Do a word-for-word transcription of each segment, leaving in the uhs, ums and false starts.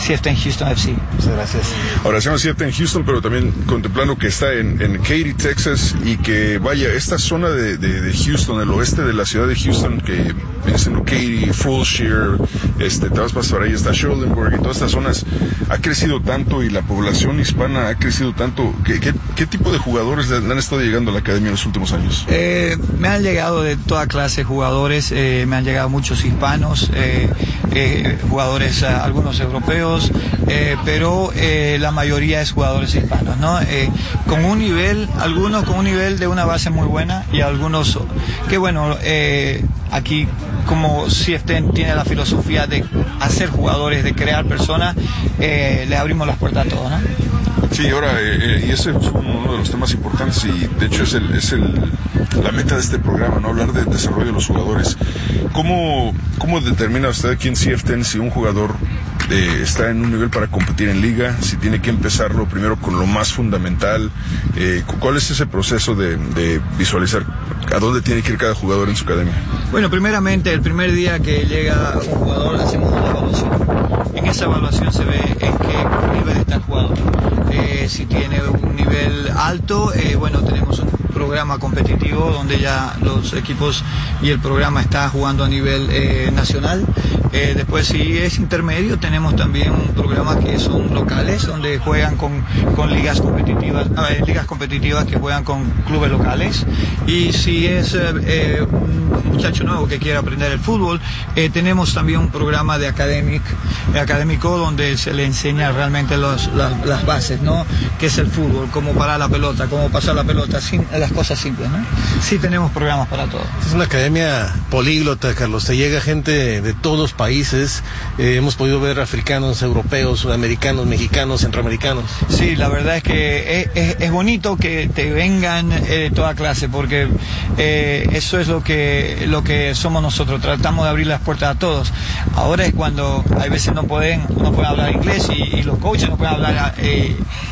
C F T en Houston F C. Muchas gracias. Ahora se llama C F T en Houston, pero también contemplando que está en, en Katy, Texas, y que vaya, esta zona de, de, de Houston, el oeste de la ciudad de Houston, que viene siendo Katy, Fulshire, este, te vas a pasar ahí, está Schulenburg y todas estas zonas, ha crecido tanto y la población hispana ha crecido tanto. ¿Qué, qué, qué tipo de jugadores le han estado llegando a la academia en los últimos años? Eh, me han llegado de toda clase de jugadores, eh, me han llegado muchos hispanos, eh, eh, jugadores, eh, algunos europeos, eh, pero eh, la mayoría es jugadores hispanos, ¿no? Eh, con un nivel, algunos con un nivel de una base muy buena y algunos que bueno, eh, aquí como C F T tiene la filosofía de hacer jugadores, de crear personas, eh, le abrimos las puertas a todos, ¿no? Sí, ahora, eh, y ese es uno de los temas importantes y de hecho es el, es el, la meta de este programa, ¿no? Hablar del desarrollo de los jugadores. ¿Cómo, cómo determina usted aquí en C F T si un jugador eh, está en un nivel para competir en liga, si tiene que empezarlo primero con lo más fundamental? Eh, ¿Cuál es ese proceso de, de visualizar a dónde tiene que ir cada jugador en su academia? Bueno, primeramente, el primer día que llega un jugador, hacemos una evaluación. En esa evaluación se ve en qué nivel está el jugador. Eh, si tiene un nivel alto, eh, bueno, tenemos un programa competitivo donde ya los equipos y el programa está jugando a nivel eh, nacional. Eh, después, si es intermedio, tenemos también un programa que son locales, donde juegan con, con ligas competitivas, eh, ligas competitivas que juegan con clubes locales. Y si es eh, eh, un muchacho nuevo que quiere aprender el fútbol, eh, tenemos también un programa de academic, eh, académico donde se le enseña realmente los, las, las bases, ¿no? ¿Qué es el fútbol? Cómo parar la pelota, cómo pasar la pelota, sin, las cosas simples, ¿no? Sí tenemos programas para todo. Es una academia políglota, Carlos. Te llega gente de todos los países. Eh, hemos podido ver africanos, europeos, sudamericanos, mexicanos, centroamericanos. Sí, la verdad es que es, es, es bonito que te vengan eh, de toda clase, porque eh, eso es lo que, lo que somos nosotros. Tratamos de abrir las puertas a todos. Ahora es cuando hay veces no pueden, no pueden hablar inglés y, y los coaches no pueden hablar eh,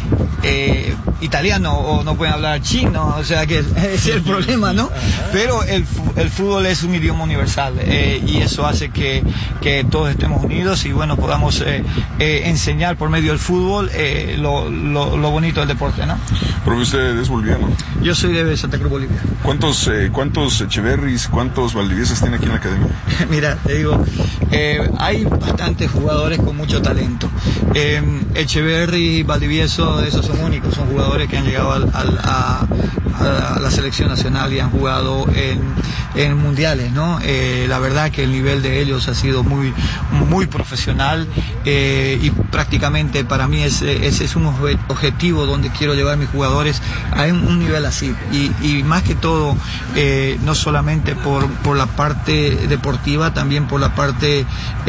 eh, italiano o no pueden hablar chino, o sea que ese es el problema, ¿no? Pero el, el fútbol es un idioma universal eh, y eso hace que, que todos estemos unidos y bueno, podamos eh, eh, enseñar por medio del fútbol eh, lo, lo, lo bonito del deporte, ¿no? Pero usted es boliviano. Yo soy de Santa Cruz, Bolivia. ¿Cuántos, eh, cuántos Echeverris, cuántos Valdivieses tiene aquí en la academia? Mira, te digo, eh, hay bastantes jugadores con mucho talento. Eh, Echeverri y Valdivieso, esos son únicos, son jugadores que han llegado al, al, a, a la selección nacional y han jugado en, en mundiales, ¿no? Eh, la verdad que el nivel de ellos ha sido muy, muy profesional eh, y prácticamente para mí ese, ese es un objetivo donde quiero llevar a mis jugadores a un, un nivel así y, y más que todo eh, no solamente por, por la parte deportiva, también por la parte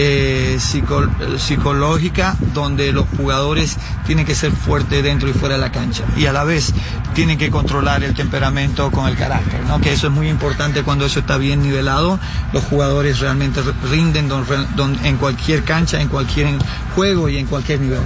eh, psico, psicológica, donde los jugadores tienen que ser fuertes dentro y fuera de la cancha y a la vez tienen que controlar el temperamento con el carácter, ¿no? Que eso es muy importante. Cuando eso está bien nivelado, los jugadores realmente rinden don, don, en cualquier cancha, en cualquier juego y en cualquier nivel.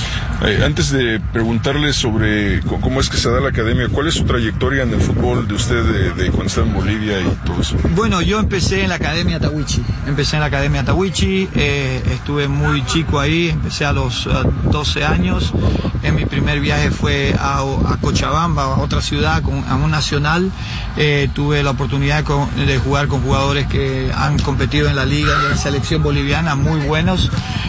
Eh, antes de preguntarle sobre cómo es que se da la academia, ¿cuál es su trayectoria en el fútbol de usted de, de cuando está en Bolivia y todo eso? Bueno, yo empecé en la Academia Tawichi, empecé en la Academia Tawichi, eh, estuve muy chico ahí, empecé a los uh, doce años, en mi primer viaje fue a, a Cochabamba, a otra ciudad, con, a un nacional, eh, tuve la oportunidad con, de jugar con jugadores que han competido en la liga de la selección boliviana, muy buenos,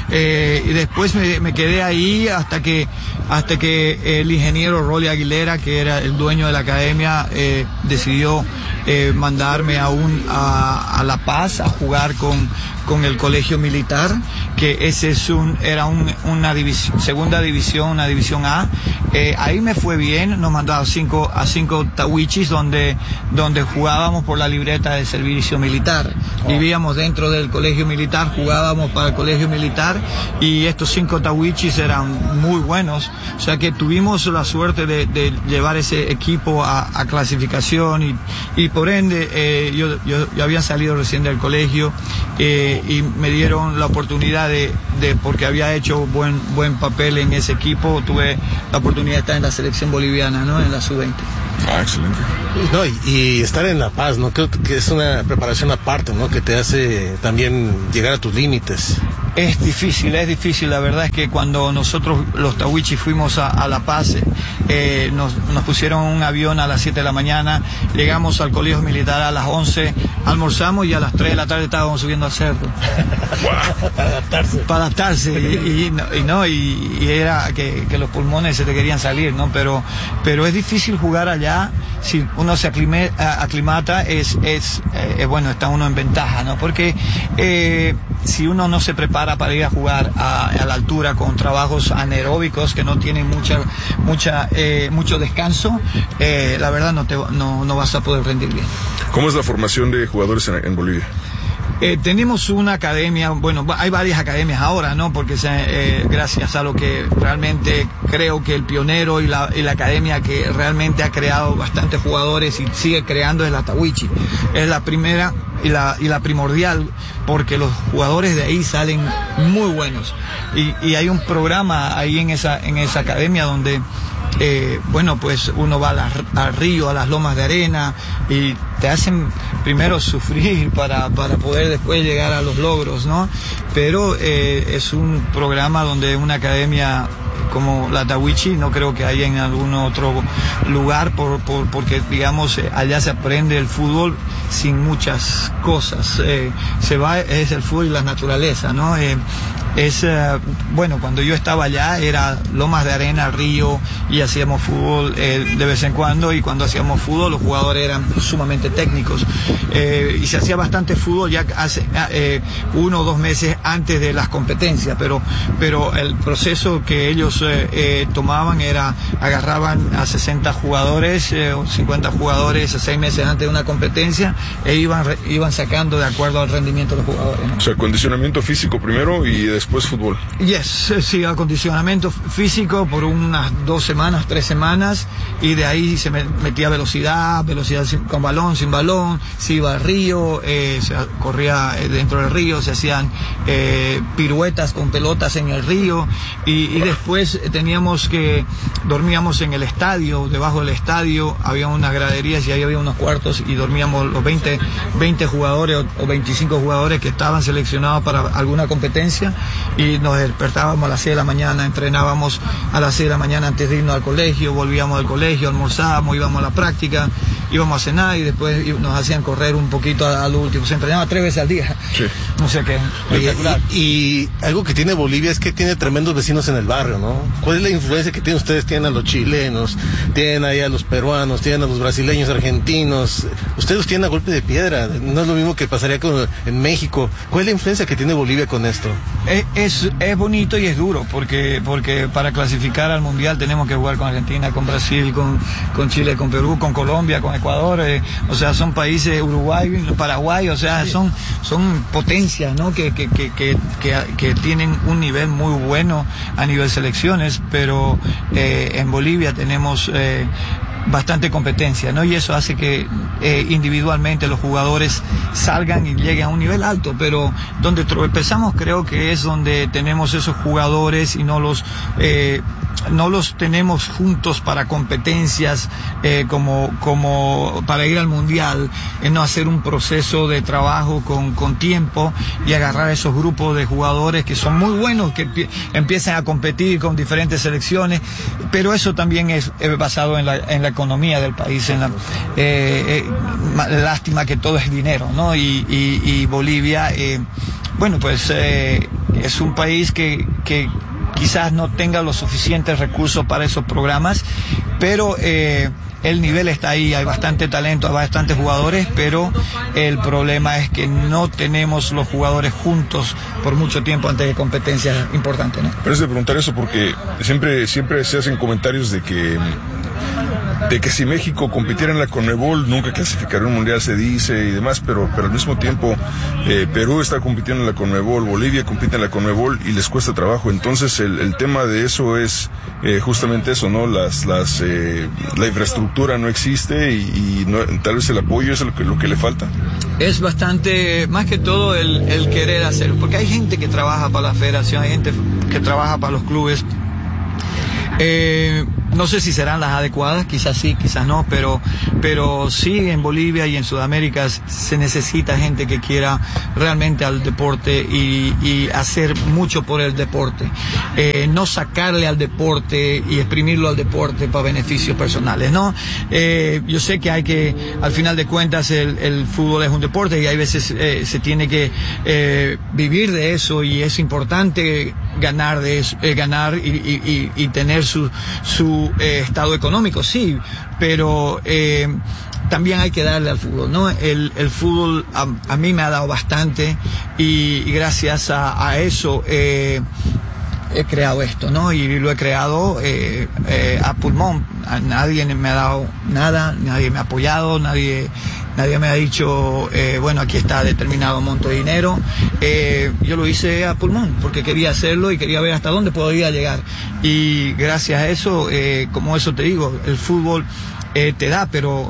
eh, y después me, me quedé ahí hasta que hasta que el ingeniero Rolly Aguilera, que era el dueño de la academia, eh, decidió eh, mandarme a, un, a, a La Paz a jugar con, con el colegio militar, que ese es un, era un, una división, segunda división, una división A. Eh, ahí me fue bien, nos mandaron cinco, a cinco tawichis donde, donde jugábamos por la libreta de servicio militar. Vivíamos dentro del colegio militar, jugábamos para el colegio militar y estos cinco tawichis eran muy buenos, o sea que tuvimos la suerte de, de llevar ese equipo a, a clasificación y, y por ende eh, yo, yo, yo había salido recién del colegio eh, y me dieron la oportunidad de, de porque había hecho buen, buen papel en ese equipo, tuve la oportunidad de estar en la selección boliviana, ¿no? En la sub veinte. Ah, excelente. No, y, y estar en La Paz, ¿no? Creo que es una preparación aparte, ¿no? Que te hace también llegar a tus límites. Es difícil, es difícil. La verdad es que cuando nosotros los Tawichi fuimos a, a La Paz, eh, nos, nos pusieron un avión a las siete de la mañana, llegamos al colegio militar a las once, almorzamos y a las tres de la tarde estábamos subiendo al cerro. Para adaptarse. Para adaptarse. Y, y, no, y, no, y, y era que, que los pulmones se te querían salir, ¿no? Pero, pero es difícil jugar allá. Si uno se aclime, aclimata, es, es eh, bueno, está uno en ventaja, ¿no? Porque eh, si uno no se prepara para ir a jugar a, a la altura con trabajos anaeróbicos que no tienen mucha, mucha, eh, mucho descanso, eh, la verdad no, te, no, no vas a poder rendir bien. ¿Cómo es la formación de jugadores en, en Bolivia? Eh, tenemos una academia, bueno, hay varias academias ahora, ¿no? Porque se, eh, gracias a lo que realmente creo que el pionero y la, y la academia que realmente ha creado bastantes jugadores y sigue creando es la Tawichi. Es la primera y la, y la primordial, porque los jugadores de ahí salen muy buenos. Y, y hay un programa ahí en esa, en esa academia donde Eh, bueno, pues uno va a la, al río, a las lomas de arena y te hacen primero sufrir para, para poder después llegar a los logros, ¿no? Pero eh, es un programa donde una academia como la Tawichi no creo que haya en algún otro lugar por, por, porque digamos allá se aprende el fútbol sin muchas cosas, eh, se va, es el fútbol y la naturaleza, ¿no? Eh, es eh, bueno, cuando yo estaba allá era lomas de arena, río, y hacíamos fútbol eh, de vez en cuando, y cuando hacíamos fútbol los jugadores eran sumamente técnicos, eh, y se hacía bastante fútbol ya hace eh, uno o dos meses antes de las competencias, pero pero el proceso que ellos eh, eh, tomaban era, agarraban a sesenta jugadores eh, o cincuenta jugadores seis meses antes de una competencia e iban, iban sacando de acuerdo al rendimiento de los jugadores, ¿no? O sea, acondicionamiento físico primero y después fútbol. Yes, sí, acondicionamiento físico por unas dos semanas, tres semanas, y de ahí se metía velocidad, velocidad sin, con balón, sin balón, se iba al río, eh, se corría dentro del río, se hacían eh, piruetas con pelotas en el río, y, y después teníamos que, dormíamos en el estadio, debajo del estadio había unas graderías y ahí había unos cuartos y dormíamos los veinte, veinte jugadores o, o veinticinco jugadores que estaban seleccionados para alguna competencia, y nos despertábamos a las seis de la mañana, entrenábamos a las seis de la mañana antes de irnos al colegio, volvíamos al colegio, almorzábamos, íbamos a la práctica, íbamos a cenar y después nos hacían correr un poquito al último. Se entrenaba tres veces al día. Sí. No sé qué. Espectacular. Y, y algo que tiene Bolivia es que tiene tremendos vecinos en el barrio, ¿no? ¿Cuál es la influencia que tienen ustedes? Tienen a los chilenos, tienen ahí a los peruanos, tienen a los brasileños, argentinos. Ustedes tienen a golpe de piedra. No es lo mismo que pasaría con, en México. ¿Cuál es la influencia que tiene Bolivia con esto? Es, es, es bonito y es duro, porque, porque para clasificar al Mundial tenemos que jugar con Argentina, con Brasil, con, con Chile, con Perú, con Colombia, con Ecuador, eh, o sea, son países, Uruguay, Paraguay, o sea, son, son potencias, ¿no? Que, que, que, que, que, que tienen un nivel muy bueno a nivel selecciones, pero eh, en Bolivia tenemos eh, bastante competencia, ¿no? Y eso hace que eh, individualmente los jugadores salgan y lleguen a un nivel alto, pero donde tropezamos creo que es donde tenemos esos jugadores y no los eh, no los tenemos juntos para competencias eh, como, como para ir al mundial, eh, no hacer un proceso de trabajo con, con tiempo y agarrar esos grupos de jugadores que son muy buenos, que empie- empiezan a competir con diferentes selecciones, pero eso también es, es basado en la, en la economía del país, en la, eh, eh, lástima que todo es dinero, ¿no? Y, y, y Bolivia, eh, bueno, pues eh, es un país que, que quizás no tenga los suficientes recursos para esos programas, pero eh, el nivel está ahí, hay bastante talento, hay bastantes jugadores, pero el problema es que no tenemos los jugadores juntos por mucho tiempo antes de competencias importantes, ¿no? Pero es de preguntar eso porque siempre, siempre se hacen comentarios de que de que si México compitiera en la CONMEBOL nunca clasificaría un mundial, se dice y demás, pero, pero al mismo tiempo eh, Perú está compitiendo en la CONMEBOL, Bolivia compite en la CONMEBOL y les cuesta trabajo. Entonces el, el tema de eso es eh, justamente eso, ¿no? Las, las, eh, la infraestructura no existe y, y no, tal vez el apoyo es lo que, lo que le falta. Es bastante, más que todo el, el querer hacer, porque hay gente que trabaja para la federación, hay gente que trabaja para los clubes. Eh, no sé si serán las adecuadas, quizás sí, quizás no, pero, pero sí en Bolivia y en Sudamérica se necesita gente que quiera realmente al deporte y, y hacer mucho por el deporte. Eh, no sacarle al deporte y exprimirlo al deporte para beneficios personales, ¿no? Eh, yo sé que hay que, al final de cuentas, el, el fútbol es un deporte y hay veces eh, se tiene que eh, vivir de eso y es importante ganar de eso, eh, ganar y, y, y tener su, su eh, estado económico, sí, pero eh, también hay que darle al fútbol, ¿no? El, el fútbol a, a mí me ha dado bastante y, y gracias a, a eso eh, he creado esto, ¿no? Y lo he creado eh, eh, a pulmón. A nadie me ha dado nada, nadie me ha apoyado, nadie, nadie me ha dicho, eh, bueno, aquí está determinado monto de dinero. Eh, yo lo hice a pulmón porque quería hacerlo y quería ver hasta dónde podía llegar. Y gracias a eso, eh, como eso te digo, el fútbol Eh, te da, pero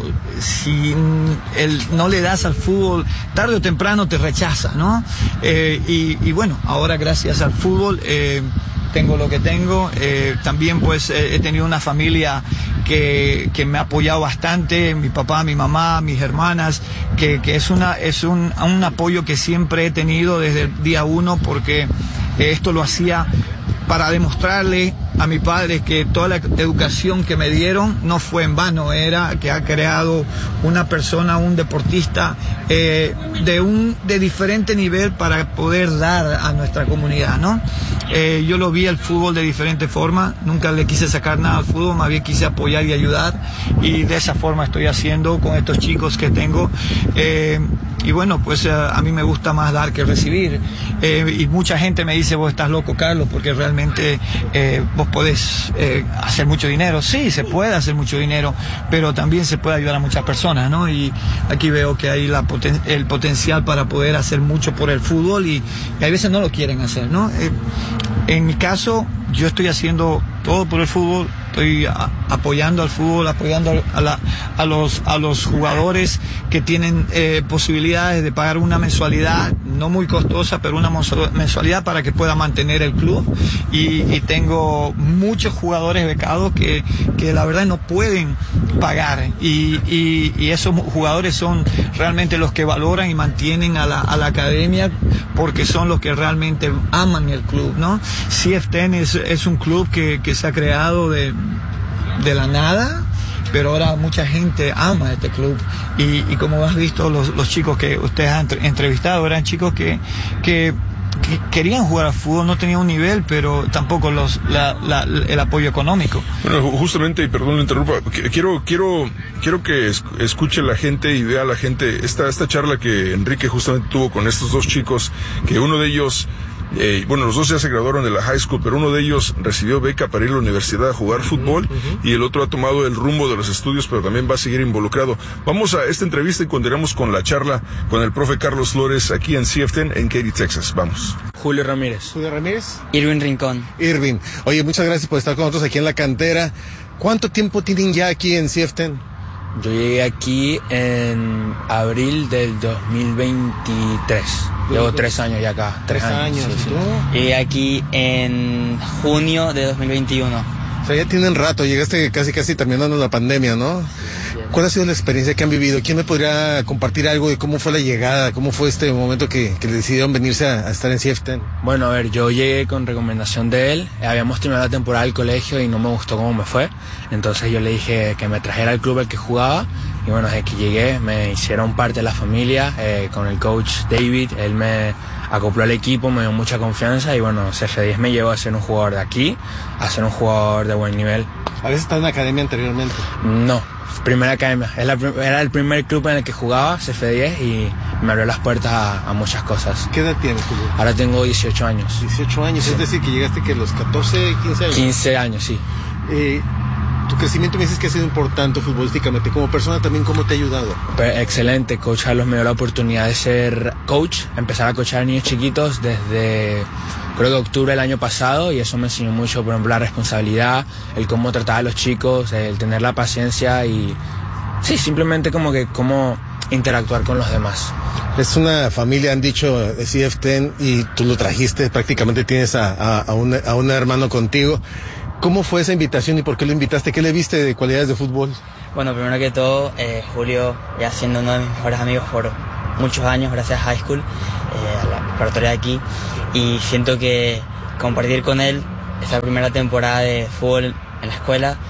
si el, no le das al fútbol, tarde o temprano te rechaza, ¿no? Eh, y, y bueno, ahora gracias al fútbol eh, tengo lo que tengo. Eh, también pues eh, he tenido una familia que, que me ha apoyado bastante, mi papá, mi mamá, mis hermanas, que, que es, una, es un, un apoyo que siempre he tenido desde el día uno, porque esto lo hacía para demostrarle a mi padre que toda la educación que me dieron no fue en vano, era que ha creado una persona, un deportista eh, de un de diferente nivel para poder dar a nuestra comunidad, ¿no? Eh, yo lo vi el fútbol de diferente forma, nunca le quise sacar nada al fútbol, más bien quise apoyar y ayudar, y de esa forma estoy haciendo con estos chicos que tengo. Eh, y bueno, pues eh, a mí me gusta más dar que recibir, eh, y mucha gente me dice, vos estás loco, Carlos, porque realmente eh, vos podés eh, hacer mucho dinero. Sí, se puede hacer mucho dinero, pero también se puede ayudar a muchas personas, ¿no? Y aquí veo que hay la poten- el potencial para poder hacer mucho por el fútbol, y, y hay veces no lo quieren hacer, ¿no? Eh, en mi caso, yo estoy haciendo todo por el fútbol, estoy a, apoyando al fútbol, apoyando a, la, a, los, a los jugadores que tienen eh, posibilidades de pagar una mensualidad, no muy costosa, pero una mensualidad para que pueda mantener el club. Y, y tengo muchos jugadores becados que, que la verdad no pueden pagar, y, y, y esos jugadores son realmente los que valoran y mantienen a la, a la academia, porque son los que realmente aman el club, ¿no? C F diez es, es un club que, que se ha creado de, de la nada, pero ahora mucha gente ama este club, y, y como has visto, los, los chicos que ustedes han entrevistado eran chicos que, que, que querían jugar al fútbol, no tenían un nivel, pero tampoco los, la, la, el apoyo económico. Bueno, justamente, y perdón lo interrumpa, quiero, quiero, quiero que escuche la gente y vea la gente esta, esta charla que Enrique justamente tuvo con estos dos chicos, que uno de ellos, Eh, bueno, los dos ya se graduaron de la high school, pero uno de ellos recibió beca para ir a la universidad a jugar fútbol, uh-huh. y el otro ha tomado el rumbo de los estudios, pero también va a seguir involucrado. Vamos a esta entrevista y continuamos con la charla con el profe Carlos Flores aquí en C F diez en Katy, Texas. Vamos. Julio Ramírez. Julio Ramírez. Irving Rincón. Irving. Oye, muchas gracias por estar con nosotros aquí en la cantera. ¿Cuánto tiempo tienen ya aquí en C F diez? Yo llegué aquí en abril del dos mil veintitrés. Llevo tres años ya acá. Tres, tres años. años. Sí, sí. Llegué aquí en junio de dos mil veintiuno. O sea, ya tienen rato, llegaste casi casi terminando la pandemia, ¿no? ¿Cuál ha sido la experiencia que han vivido? ¿Quién me podría compartir algo de cómo fue la llegada? ¿Cómo fue este momento que, que decidieron venirse a, a estar en C F diez? Bueno, a ver, yo llegué con recomendación de él. Habíamos terminado la temporada del colegio y no me gustó cómo me fue. Entonces yo le dije que me trajera al club al que jugaba. Y bueno, desde que llegué me hicieron parte de la familia eh, con el coach David. Él me acopló al equipo, me dio mucha confianza y bueno, C F diez me llevó a ser un jugador de aquí, a ser un jugador de buen nivel. ¿Habías estado en la academia anteriormente? No, primera academia. Es la, era el primer club en el que jugaba, C F diez, y me abrió las puertas a, a muchas cosas. ¿Qué edad tienes, Julio? Ahora tengo dieciocho años. dieciocho años, sí. Es decir, que llegaste que a los catorce, quince años. quince años, sí. Eh, tu crecimiento me dices que ha sido importante futbolísticamente. Como persona también, ¿cómo te ha ayudado? Pero excelente. Coach Carlos me dio la oportunidad de ser coach, empezar a coachar a niños chiquitos desde, creo que octubre del año pasado, y eso me enseñó mucho, por ejemplo, la responsabilidad, el cómo tratar a los chicos, el tener la paciencia y, sí, simplemente como que cómo interactuar con los demás. Es una familia, han dicho, de C F diez, y tú lo trajiste, prácticamente tienes a, a, a, un, a un hermano contigo. ¿Cómo fue esa invitación y por qué lo invitaste? ¿Qué le viste de cualidades de fútbol? Bueno, primero que todo, eh, Julio ya siendo uno de mis mejores amigos por muchos años, gracias a High School, eh, a la preparatoria de aquí, y siento que compartir con él esta primera temporada de fútbol en la escuela eh,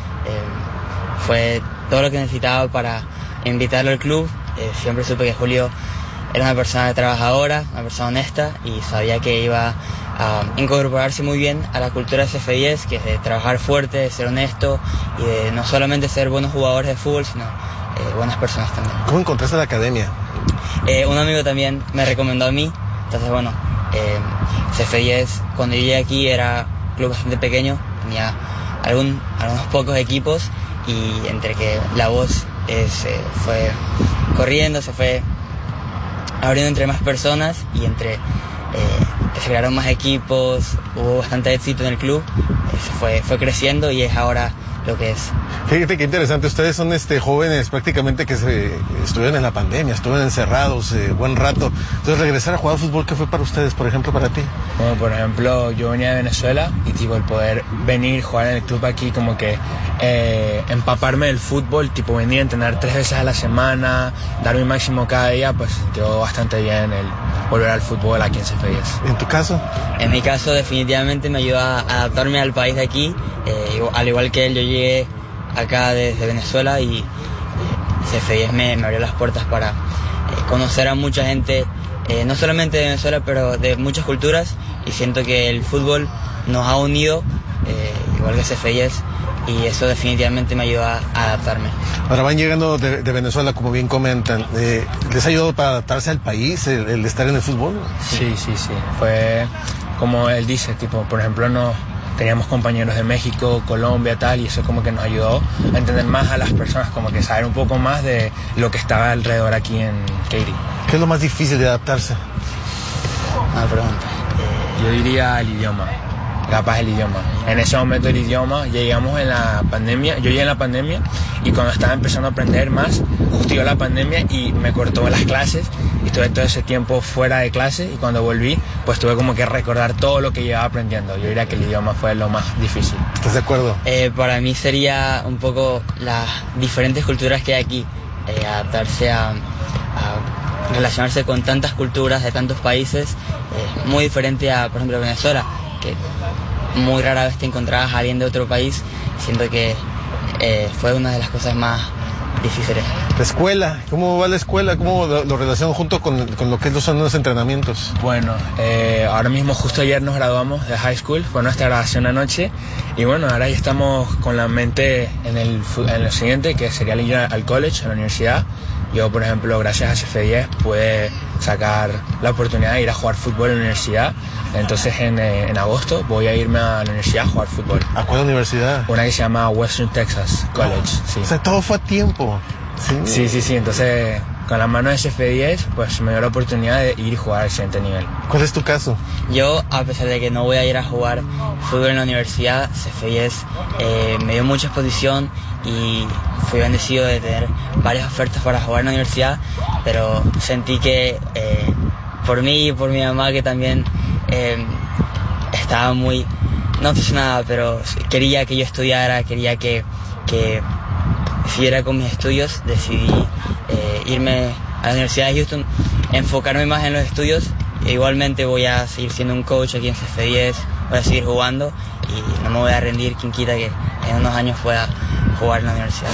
fue todo lo que necesitaba para invitarlo al club. Eh, siempre supe que Julio era una persona trabajadora, una persona honesta, y sabía que iba a incorporarse muy bien a la cultura de C F diez, que es de trabajar fuerte, de ser honesto y de no solamente ser buenos jugadores de fútbol, sino eh, buenas personas también. ¿Cómo encontraste la academia? Eh, un amigo también me recomendó a mí, entonces bueno, eh, C F diez cuando yo llegué aquí era un club bastante pequeño, tenía algún, algunos pocos equipos, y entre que la voz eh, se fue corriendo, se fue abriendo entre más personas, y entre eh, que se crearon más equipos, hubo bastante éxito en el club, eh, se fue, fue creciendo y es ahora lo que es. Fíjate qué interesante, ustedes son este jóvenes prácticamente que se estuvieron en la pandemia, estuvieron encerrados eh, buen rato. Entonces regresar a jugar fútbol, ¿qué fue para ustedes, por ejemplo, para ti? Bueno, por ejemplo, yo venía de Venezuela y tipo el poder venir, jugar en el club aquí, como que eh, empaparme del fútbol, tipo venir a entrenar tres veces a la semana, dar mi máximo cada día, pues sintió bastante bien el volver al fútbol aquí en C F diez. ¿En tu caso? En mi caso definitivamente me ayudó a adaptarme al país de aquí, eh, al igual que él, yo llegué acá desde Venezuela y eh, C F diez me, me abrió las puertas para eh, conocer a mucha gente, eh, no solamente de Venezuela, pero de muchas culturas, y siento que el fútbol nos ha unido, eh, igual que C F diez, y eso definitivamente me ayudó a, a adaptarme. Ahora van llegando de, de Venezuela, como bien comentan, eh, ¿les ha ayudado para adaptarse al país, el, el estar en el fútbol? Sí, sí, sí, fue como él dice, tipo, por ejemplo, no teníamos compañeros de México, Colombia, tal, y eso como que nos ayudó a entender más a las personas, como que saber un poco más de lo que estaba alrededor aquí en Katy. ¿Qué es lo más difícil de adaptarse? Una pregunta. Yo diría el idioma, capaz el idioma. En ese momento el idioma, llegamos en la pandemia, yo llegué en la pandemia, y cuando estaba empezando a aprender más, justo llegó la pandemia y me cortó las clases, y estuve todo ese tiempo fuera de clase, y cuando volví, pues tuve como que recordar todo lo que llevaba aprendiendo. Yo diría que el idioma fue lo más difícil. ¿Estás de acuerdo? Eh, para mí sería un poco las diferentes culturas que hay aquí, eh, adaptarse a, a relacionarse con tantas culturas de tantos países, eh, muy diferente a, por ejemplo, Venezuela, que muy rara vez te encontrabas a alguien de otro país. Siento que eh, fue una de las cosas más difíciles. La escuela, ¿cómo va la escuela? ¿Cómo lo, lo relaciono junto con, con lo que son los entrenamientos? Bueno, eh, ahora mismo justo ayer nos graduamos de high school, fue nuestra graduación anoche, y bueno, ahora ya estamos con la mente en el, en lo siguiente, que sería ir al college, a la universidad. Yo, por ejemplo, gracias a C F diez pude sacar la oportunidad de ir a jugar fútbol en la universidad. Entonces en, eh, en agosto voy a irme a la universidad a jugar fútbol. ¿A cuál universidad? Una que se llama Western Texas College. Sí. O sea, todo fue a tiempo. Sí, sí, sí, sí. Entonces con la mano de C F diez pues me dio la oportunidad de ir y jugar al siguiente nivel. ¿Cuál es tu caso? Yo, a pesar de que no voy a ir a jugar fútbol en la universidad, C F diez eh, me dio mucha exposición y fui bendecido de tener varias ofertas para jugar en la universidad, pero sentí que eh, por mí y por mi mamá, que también eh, estaba muy, no obsesionada, pero quería que yo estudiara, quería que, que siguiera con mis estudios, decidí eh, irme a la Universidad de Houston, enfocarme más en los estudios. E igualmente voy a seguir siendo un coach aquí en C F diez, voy a seguir jugando y no me voy a rendir, quien quita que en unos años pueda jugar en la universidad.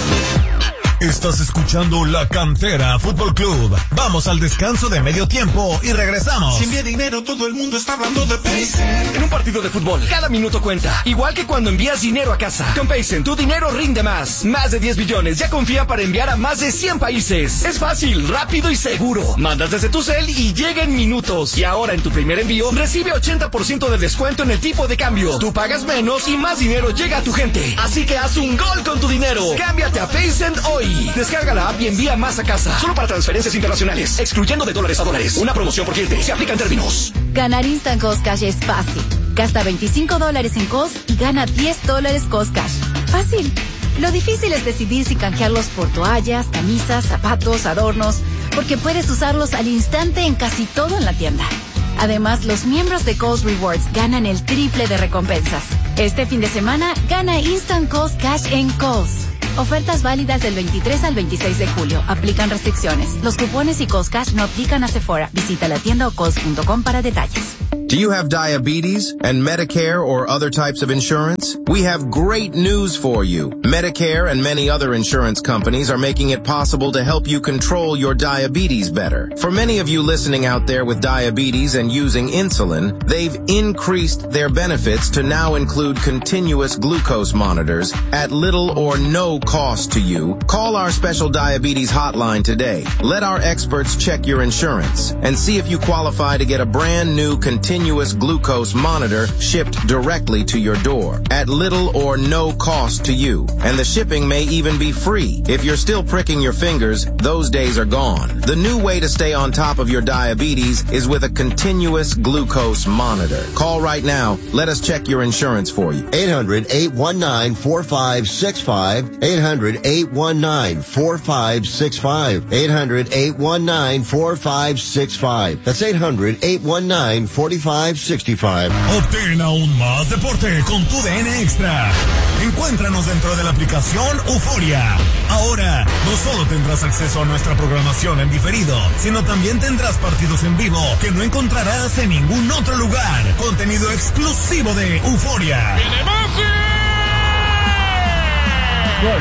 Estás escuchando La Cantera Fútbol Club. Vamos al descanso de medio tiempo y regresamos. Si envía dinero, todo el mundo está hablando de Paycen. En un partido de fútbol, cada minuto cuenta. Igual que cuando envías dinero a casa. Con Paycen, tu dinero rinde más. Más de diez billones ya confía para enviar a más de cien países. Es fácil, rápido y seguro. Mandas desde tu cel y llega en minutos. Y ahora en tu primer envío, recibe ochenta por ciento de descuento en el tipo de cambio. Tú pagas menos y más dinero llega a tu gente. Así que haz un gol con tu dinero. Cámbiate a Paycen hoy. Descarga la app y envía más a casa. Solo para transferencias internacionales, excluyendo de dólares a dólares. Una promoción por cliente. Se aplica en términos. Ganar Instant Cost Cash es fácil. Gasta veinticinco dólares en Cost y gana diez dólares Cost Cash. Fácil. Lo difícil es decidir si canjearlos por toallas, camisas, zapatos, adornos, porque puedes usarlos al instante en casi todo en la tienda. Además, los miembros de Cost Rewards ganan el triple de recompensas. Este fin de semana, gana Instant Cost Cash en Cost. Ofertas válidas del veintitrés al veintiséis de julio. Aplican restricciones. Los cupones y Cost Cash no aplican a Sephora. Visita la tienda o cost punto com para detalles. Do you have diabetes and Medicare or other types of insurance? We have great news for you. Medicare and many other insurance companies are making it possible to help you control your diabetes better. For many of you listening out there with diabetes and using insulin, they've increased their benefits to now include continuous glucose monitors at little or no cost to you. Call our special diabetes hotline today. Let our experts check your insurance and see if you qualify to get a brand new continuous continuous glucose monitor shipped directly to your door at little or no cost to you. And the shipping may even be free. If you're still pricking your fingers, those days are gone. The new way to stay on top of your diabetes is with a continuous glucose monitor. Call right now. Let us check your insurance for you. eight hundred, eight one nine, four five six five. eight hundred, eight one nine, four five six five. eight hundred, eight one nine, four five six five. That's eight hundred, eight one nine, four five six five. Obtén aún más deporte con tu D N Extra. Encuéntranos dentro de la aplicación Euforia. Ahora, no solo tendrás acceso a nuestra programación en diferido, sino también tendrás partidos en vivo que no encontrarás en ningún otro lugar. Contenido exclusivo de Euforia. ¡Viene Messi! ¡Gol!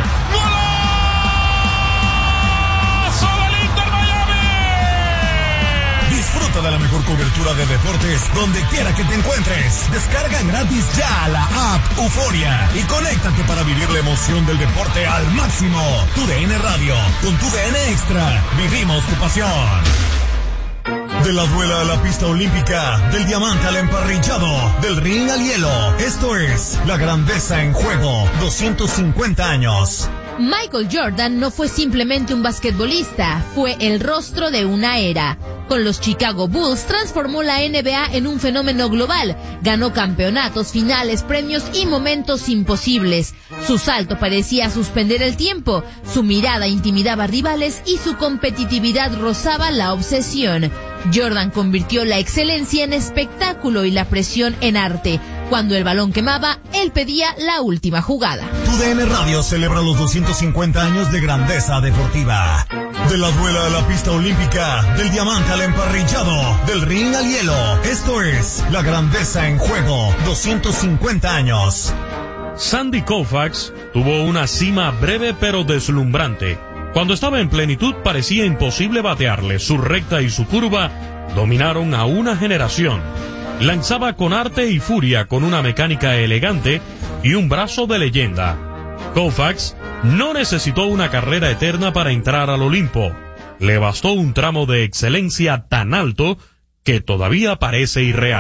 Disfruta de la mejor cobertura de deportes donde quiera que te encuentres. Descarga gratis ya la app Euforia y conéctate para vivir la emoción del deporte al máximo. Tu D N Radio, con tu D N Extra, vivimos tu pasión. De la duela a la pista olímpica, del diamante al emparrillado, del ring al hielo. Esto es la grandeza en juego, doscientos cincuenta años. Michael Jordan no fue simplemente un basquetbolista, fue el rostro de una era. Con los Chicago Bulls transformó la N B A en un fenómeno global. Ganó campeonatos, finales, premios y momentos imposibles. Su salto parecía suspender el tiempo. Su mirada intimidaba a rivales y su competitividad rozaba la obsesión. Jordan convirtió la excelencia en espectáculo y la presión en arte. Cuando el balón quemaba, él pedía la última jugada. Tu D N Radio celebra los doscientos cincuenta años de grandeza deportiva. De la duela a la pista olímpica, del diamante al emparrillado, del ring al hielo. Esto es la grandeza en juego, doscientos cincuenta años. Sandy Koufax tuvo una cima breve pero deslumbrante. Cuando estaba en plenitud parecía imposible batearle. Su recta y su curva dominaron a una generación. Lanzaba con arte y furia, con una mecánica elegante y un brazo de leyenda. Koufax no necesitó una carrera eterna para entrar al Olimpo. Le bastó un tramo de excelencia tan alto que todavía parece irreal.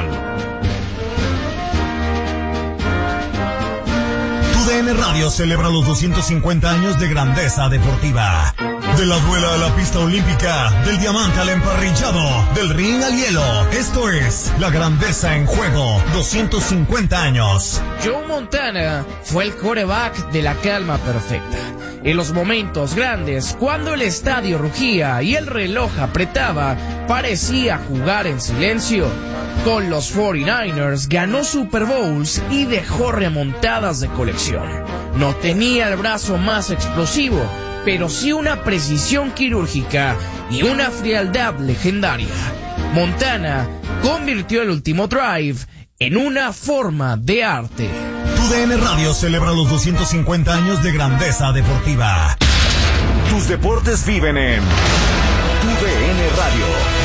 Tu D N Radio celebra los doscientos cincuenta años de grandeza deportiva. De la duela a la pista olímpica, del diamante al emparrillado, del ring al hielo. Esto es la grandeza en juego, doscientos cincuenta años. Joe Montana fue el quarterback de la calma perfecta. En los momentos grandes, cuando el estadio rugía y el reloj apretaba, parecía jugar en silencio. Con los cuarenta y nueve ers ganó Super Bowls y dejó remontadas de colección. No tenía el brazo más explosivo, pero sí una precisión quirúrgica y una frialdad legendaria. Montana convirtió el último drive en una forma de arte. Tu D N Radio celebra los doscientos cincuenta años de grandeza deportiva. Tus deportes viven en Tu D N Radio.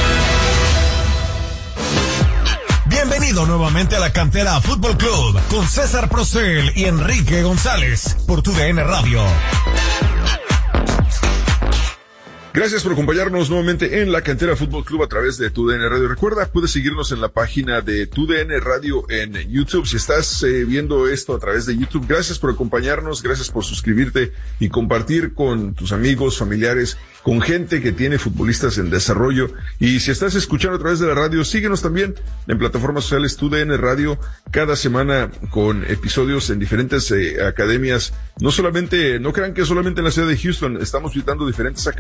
Bienvenido nuevamente a la Cantera Fútbol Club con César Procel y Enrique González por Tu D N Radio. Gracias por acompañarnos nuevamente en la Cantera Fútbol Club a través de Tu D N Radio. Recuerda, puedes seguirnos en la página de Tu D N Radio en YouTube. Si estás eh, viendo esto a través de YouTube, gracias por acompañarnos, gracias por suscribirte y compartir con tus amigos, familiares, con gente que tiene futbolistas en desarrollo. Y si estás escuchando a través de la radio, síguenos también en plataformas sociales Tu D N Radio, cada semana con episodios en diferentes eh, academias. No solamente, no crean que solamente en la ciudad de Houston, estamos visitando diferentes academias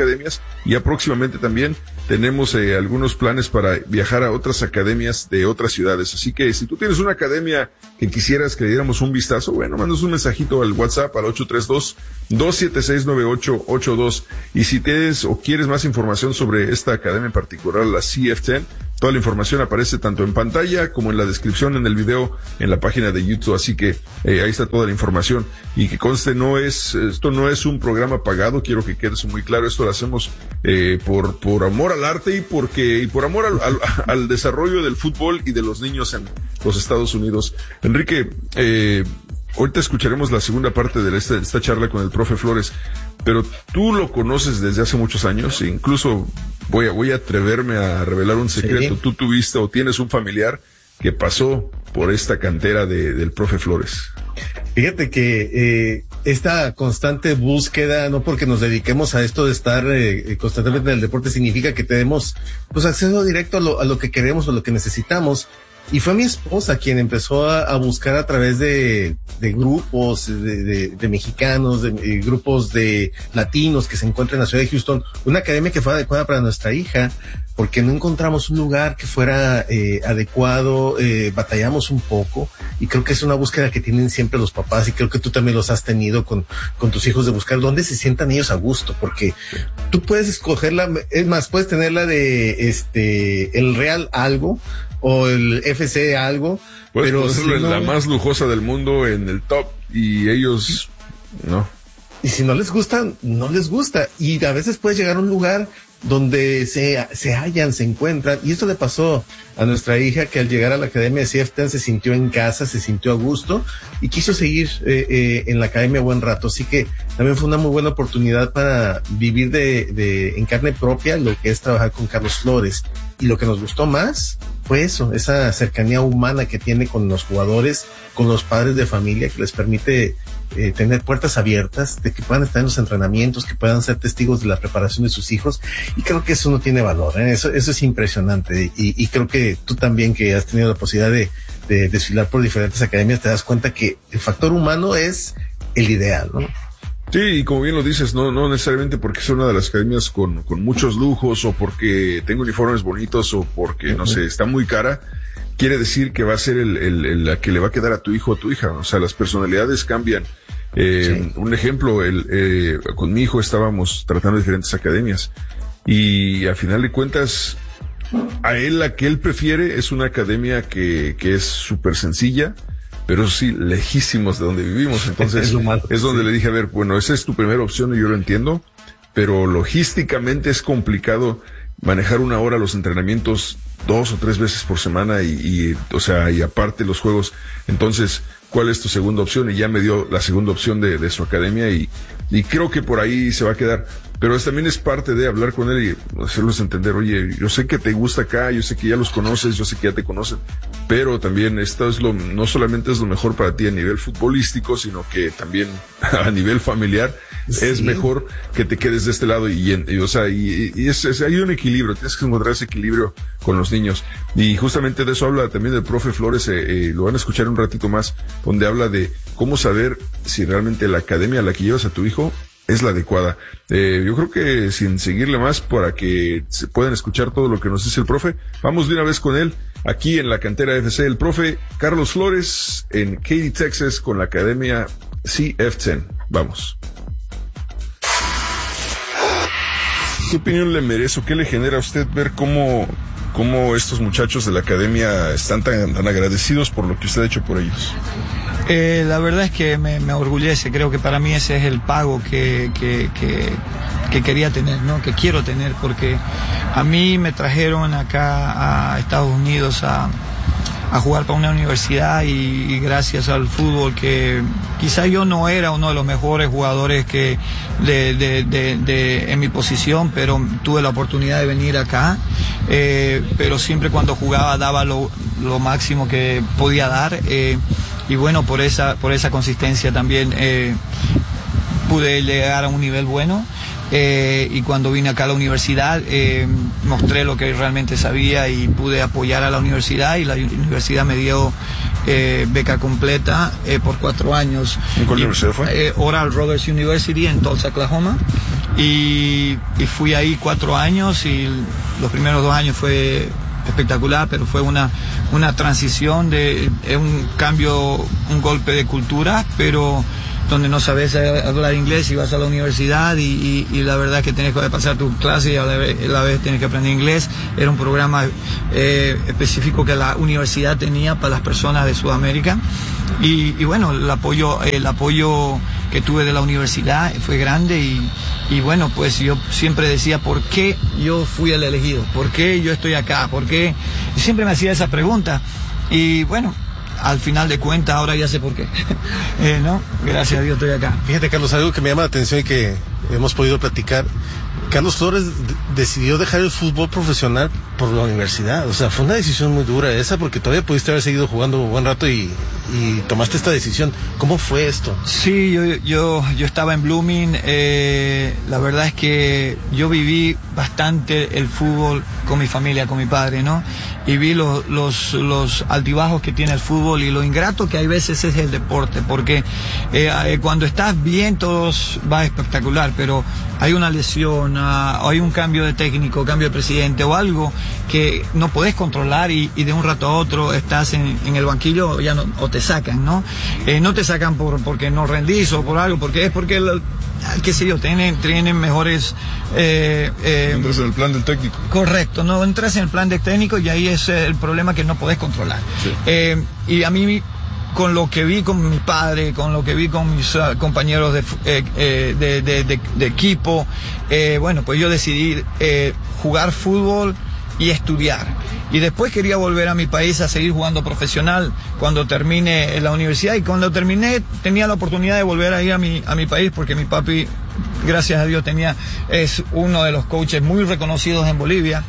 y ya próximamente también tenemos eh, algunos planes para viajar a otras academias de otras ciudades. Así que si tú tienes una academia que quisieras que le diéramos un vistazo, bueno, mandas un mensajito al WhatsApp al ocho tres dos, dos siete seis, nueve ocho ocho dos. Y si tienes o quieres más información sobre esta academia en particular, la C F diez, toda la información aparece tanto en pantalla como en la descripción en el video en la página de YouTube, así que eh, ahí está toda la información. Y que conste, no es, esto no es un programa pagado, quiero que quede eso muy claro, esto lo hacemos eh, por, por amor al arte y porque, y por amor al, al, al desarrollo del fútbol y de los niños en los Estados Unidos. Enrique, eh, ahorita escucharemos la segunda parte de esta, de esta charla con el profe Flores, pero tú lo conoces desde hace muchos años, e incluso voy a, voy a atreverme a revelar un secreto. Sí. Tú tuviste o tienes un familiar que pasó por esta cantera de, del profe Flores. Fíjate que eh, esta constante búsqueda, no porque nos dediquemos a esto de estar eh, constantemente en el deporte, significa que tenemos pues acceso directo a lo, a lo que queremos o a lo que necesitamos. Y fue mi esposa quien empezó a, a buscar a través de, de grupos de, de, de mexicanos, de, de grupos de latinos que se encuentran en la ciudad de Houston, una academia que fue adecuada para nuestra hija, porque no encontramos un lugar que fuera eh, adecuado, eh, batallamos un poco, y creo que es una búsqueda que tienen siempre los papás, y creo que tú también los has tenido con, con tus hijos, de buscar dónde se sientan ellos a gusto, porque tú puedes escogerla, es más, puedes tenerla de este el Real algo, o el F C algo, pues pero si no, la más lujosa del mundo en el top, y ellos no. Y si no les gusta, no les gusta, y a veces puedes llegar a un lugar donde se, se hallan, se encuentran, y esto le pasó a nuestra hija, que al llegar a la academia de C F diez se sintió en casa, se sintió a gusto, y quiso seguir eh, eh, en la academia buen rato, así que también fue una muy buena oportunidad para vivir de, de en carne propia lo que es trabajar con Carlos Flores, y lo que nos gustó más fue eso, esa cercanía humana que tiene con los jugadores, con los padres de familia, que les permite eh, tener puertas abiertas, de que puedan estar en los entrenamientos, que puedan ser testigos de la preparación de sus hijos, y creo que eso no tiene valor, ¿eh? eso, eso es impresionante, y, y creo que tú también, que has tenido la posibilidad de, de desfilar por diferentes academias, te das cuenta que el factor humano es el ideal, ¿no? Sí, y como bien lo dices, no, no necesariamente porque es una de las academias con, con muchos lujos, o porque tengo uniformes bonitos, o porque, no sé, está muy cara, quiere decir que va a ser el, el, el la que le va a quedar a tu hijo o a tu hija. O sea, las personalidades cambian. Eh, sí. Un ejemplo, el, eh, con mi hijo estábamos tratando diferentes academias, y al final de cuentas, a él la que él prefiere es una academia que, que es súper sencilla, pero sí, lejísimos de donde vivimos. Entonces, es, malo, es donde sí. le dije, a ver, bueno, esa es tu primera opción y yo lo entiendo, pero logísticamente es complicado manejar una hora los entrenamientos dos o tres veces por semana y, y o sea, y aparte los juegos. Entonces, ¿cuál es tu segunda opción? Y ya me dio la segunda opción de, de su academia, y, y creo que por ahí se va a quedar. Pero es, también es parte de hablar con él y hacerlos entender, oye, yo sé que te gusta acá, yo sé que ya los conoces, yo sé que ya te conocen, pero también esto es lo, no solamente es lo mejor para ti a nivel futbolístico, sino que también a nivel familiar sí. es mejor que te quedes de este lado, y, y o sea, y, y es, es, hay un equilibrio, tienes que encontrar ese equilibrio con los niños, y justamente de eso habla también el profe Flores, eh, eh, lo van a escuchar un ratito más, donde habla de cómo saber si realmente la academia a la que llevas a tu hijo es la adecuada. Eh, yo creo que sin seguirle más, para que se puedan escuchar todo lo que nos dice el profe, vamos de una vez con él, aquí en la cantera F C, el profe Carlos Flores, en Katy, Texas, con la academia C F diez. Vamos. ¿Qué opinión le merece o qué le genera a usted ver cómo, cómo estos muchachos de la academia están tan, tan agradecidos por lo que usted ha hecho por ellos? Eh, la verdad es que me, me orgullece, creo que para mí ese es el pago que, que, que, que quería tener, ¿no? Que quiero tener, porque a mí me trajeron acá a Estados Unidos a, a jugar para una universidad, y, y gracias al fútbol, que quizá yo no era uno de los mejores jugadores que de, de, de, de en mi posición, pero tuve la oportunidad de venir acá, eh, pero siempre cuando jugaba daba lo, lo máximo que podía dar, eh, y bueno, por esa por esa consistencia también eh, pude llegar a un nivel bueno, eh, y cuando vine acá a la universidad eh, mostré lo que realmente sabía y pude apoyar a la universidad, y la universidad me dio eh, beca completa eh, por cuatro años. ¿En cuál universidad fue? Eh, Oral Roberts University en Tulsa, Oklahoma. Y, y fui ahí cuatro años y los primeros dos años fue espectacular, pero fue una, una transición de, de un cambio, un golpe de cultura, pero donde no sabes hablar inglés y vas a la universidad y, y, y la verdad que tienes que pasar tu clase y a la vez, a la vez tienes que aprender inglés. Era un programa eh, específico que la universidad tenía para las personas de Sudamérica y, y bueno, el apoyo, el apoyo que tuve de la universidad fue grande y, y bueno, pues yo siempre decía, ¿por qué yo fui el elegido? ¿Por qué yo estoy acá? ¿Por qué? Y siempre me hacía esa pregunta y bueno, al final de cuentas ahora ya sé por qué. eh, ¿no? Gracias a Dios estoy acá. Fíjate, Carlos, algo que me llama la atención y que hemos podido platicar. Carlos Flores decidió dejar el fútbol profesional por la universidad. O sea, fue una decisión muy dura esa, porque todavía pudiste haber seguido jugando un buen rato y, y tomaste esta decisión. ¿Cómo fue esto? Sí, yo, yo, yo estaba en Blooming. Eh, la verdad es que yo viví bastante el fútbol con mi familia, con mi padre, ¿no? Y vi los, los, los altibajos que tiene el fútbol y lo ingrato que hay veces es el deporte, porque eh, cuando estás bien todo va espectacular, pero hay una lesión, uh, hay un cambio de técnico, cambio de presidente o algo que no podés controlar y, y de un rato a otro estás en, en el banquillo ya no, o te sacan, ¿no? Eh, no te sacan por porque no rendís o por algo, porque es porque el, qué sé yo, tienen, tienen mejores... Eh, eh, entras en el plan del técnico. Correcto, no entras en el plan del técnico y ahí es el problema que no podés controlar. Sí. Eh, y a mí, con lo que vi con mi padre, con lo que vi con mis uh, compañeros de, eh, eh, de, de, de, de equipo, eh, bueno, pues yo decidí eh, jugar fútbol y estudiar. Y después quería volver a mi país a seguir jugando profesional cuando termine la universidad. Y cuando terminé tenía la oportunidad de volver a ir a mi, a mi país porque mi papi, gracias a Dios, tenía, es uno de los coaches muy reconocidos en Bolivia.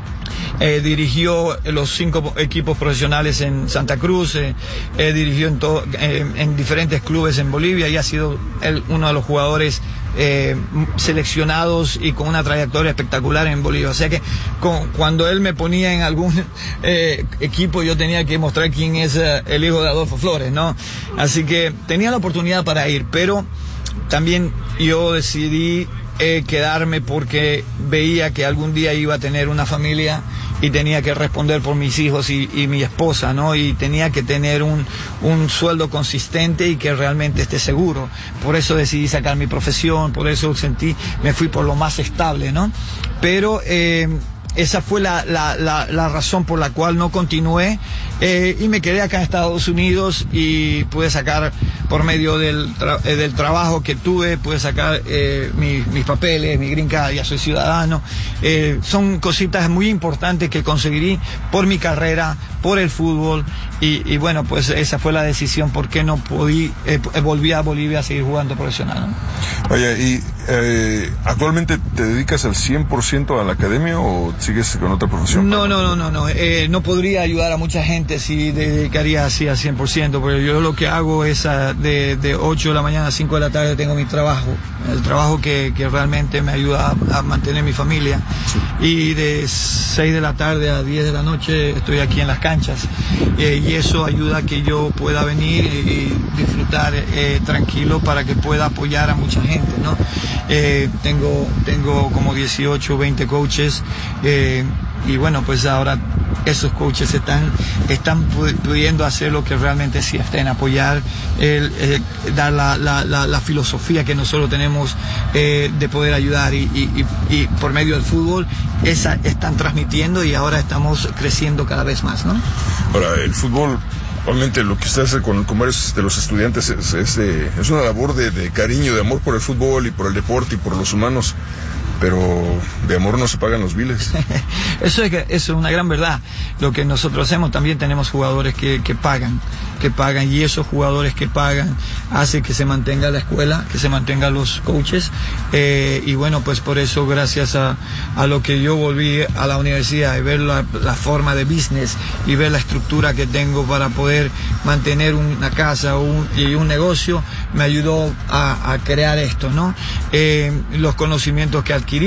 Eh, dirigió los cinco equipos profesionales en Santa Cruz, eh, eh, dirigió en, todo, eh, en diferentes clubes en Bolivia y ha sido él uno de los jugadores eh, seleccionados y con una trayectoria espectacular en Bolivia. O sea que con, cuando él me ponía en algún eh, equipo yo tenía que mostrar quién es eh, el hijo de Adolfo Flores, ¿no? Así que tenía la oportunidad para ir, pero también yo decidí eh, quedarme porque veía que algún día iba a tener una familia y tenía que responder por mis hijos y, y mi esposa, ¿no? Y tenía que tener un, un sueldo consistente y que realmente esté seguro. Por eso decidí sacar mi profesión, por eso sentí, me fui por lo más estable, ¿no? Pero eh, esa fue la, la, la, la razón por la cual no continué eh, y me quedé acá en Estados Unidos y pude sacar por medio del, tra eh, del trabajo que tuve, pude sacar eh, mi, mis papeles, mi green card, ya soy ciudadano. Eh, son cositas muy importantes que conseguí por mi carrera, por el fútbol y, y bueno, pues esa fue la decisión por qué no podí, eh, volví a Bolivia a seguir jugando profesional, ¿no? Oye, ¿y eh, actualmente te dedicas al cien por ciento a la academia o sigues con otra profesión? No, no, no, no, no, eh, no podría ayudar a mucha gente si dedicaría así al cien por ciento, porque yo lo que hago es a, de, de ocho de la mañana a cinco de la tarde tengo mi trabajo, el trabajo que, que realmente me ayuda a, a mantener mi familia, sí. Y de seis de la tarde a diez de la noche estoy aquí en las canchas, eh, y eso ayuda a que yo pueda venir y, y disfrutar eh, tranquilo para que pueda apoyar a mucha gente, ¿no? Eh, tengo, tengo como dieciocho, veinte coaches, eh, y bueno, pues ahora esos coaches están, están pudiendo hacer lo que realmente sí estén, apoyar, el, eh, dar la, la, la, la filosofía que nosotros tenemos eh, de poder ayudar y, y, y por medio del fútbol esa están transmitiendo y ahora estamos creciendo cada vez más, ¿no? Ahora, el fútbol, obviamente lo que usted hace con, con varios de los estudiantes es, es, eh, es una labor de, de cariño, de amor por el fútbol y por el deporte y por los humanos. Pero de amor no se pagan los biles. Eso es, eso es una gran verdad. Lo que nosotros hacemos, también tenemos jugadores que, que pagan, que pagan, y esos jugadores que pagan hace que se mantenga la escuela, que se mantengan los coaches, eh, y bueno, pues por eso, gracias a, a lo que yo volví a la universidad y ver la, la forma de business y ver la estructura que tengo para poder mantener una casa un, y un negocio, me ayudó a, a crear esto, ¿no? Eh, los conocimientos que adquirí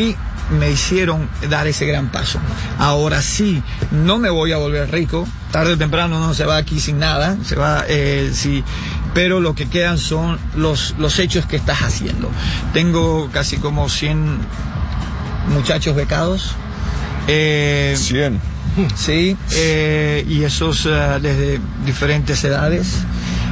me hicieron dar ese gran paso. Ahora sí, no me voy a volver rico, tarde o temprano uno se va aquí sin nada, se va, eh, sí, pero lo que quedan son los, los hechos que estás haciendo. Tengo casi como cien muchachos becados. Eh, cien. Sí, eh, y esos uh, desde diferentes edades.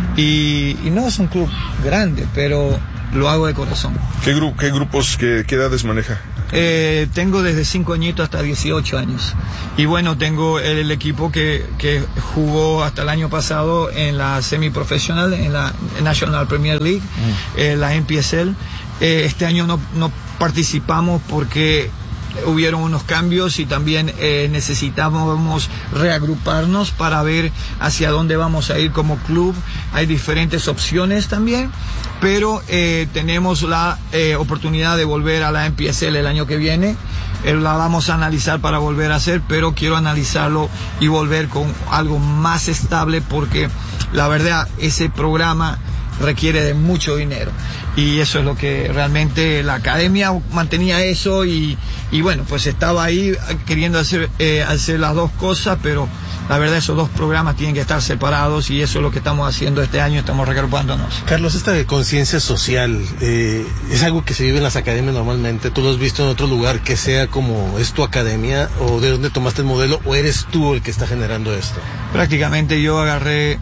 Y, y no es un club grande, pero lo hago de corazón. ¿Qué, gru qué grupos, qué, qué edades maneja? Eh, tengo desde cinco añitos hasta dieciocho años. Y bueno, tengo el, el equipo que, que jugó hasta el año pasado en la semiprofesional, en la National Premier League, mm. eh, la N P S L. Eh, este año no, no participamos porque hubieron unos cambios y también eh, necesitábamos reagruparnos para ver hacia dónde vamos a ir como club. Hay diferentes opciones también, pero eh, tenemos la eh, oportunidad de volver a la N P S L el año que viene. Eh, la vamos a analizar para volver a hacer, pero quiero analizarlo y volver con algo más estable, porque la verdad ese programa requiere de mucho dinero. Y eso es lo que realmente la academia mantenía eso y, y bueno, pues estaba ahí queriendo hacer, eh, hacer las dos cosas, pero la verdad esos dos programas tienen que estar separados y eso es lo que estamos haciendo este año, estamos reagrupándonos. Carlos, esta conciencia social eh, es algo que se vive en las academias normalmente. ¿Tú lo has visto en otro lugar que sea como es tu academia, o de dónde tomaste el modelo, o eres tú el que está generando esto? Prácticamente yo agarré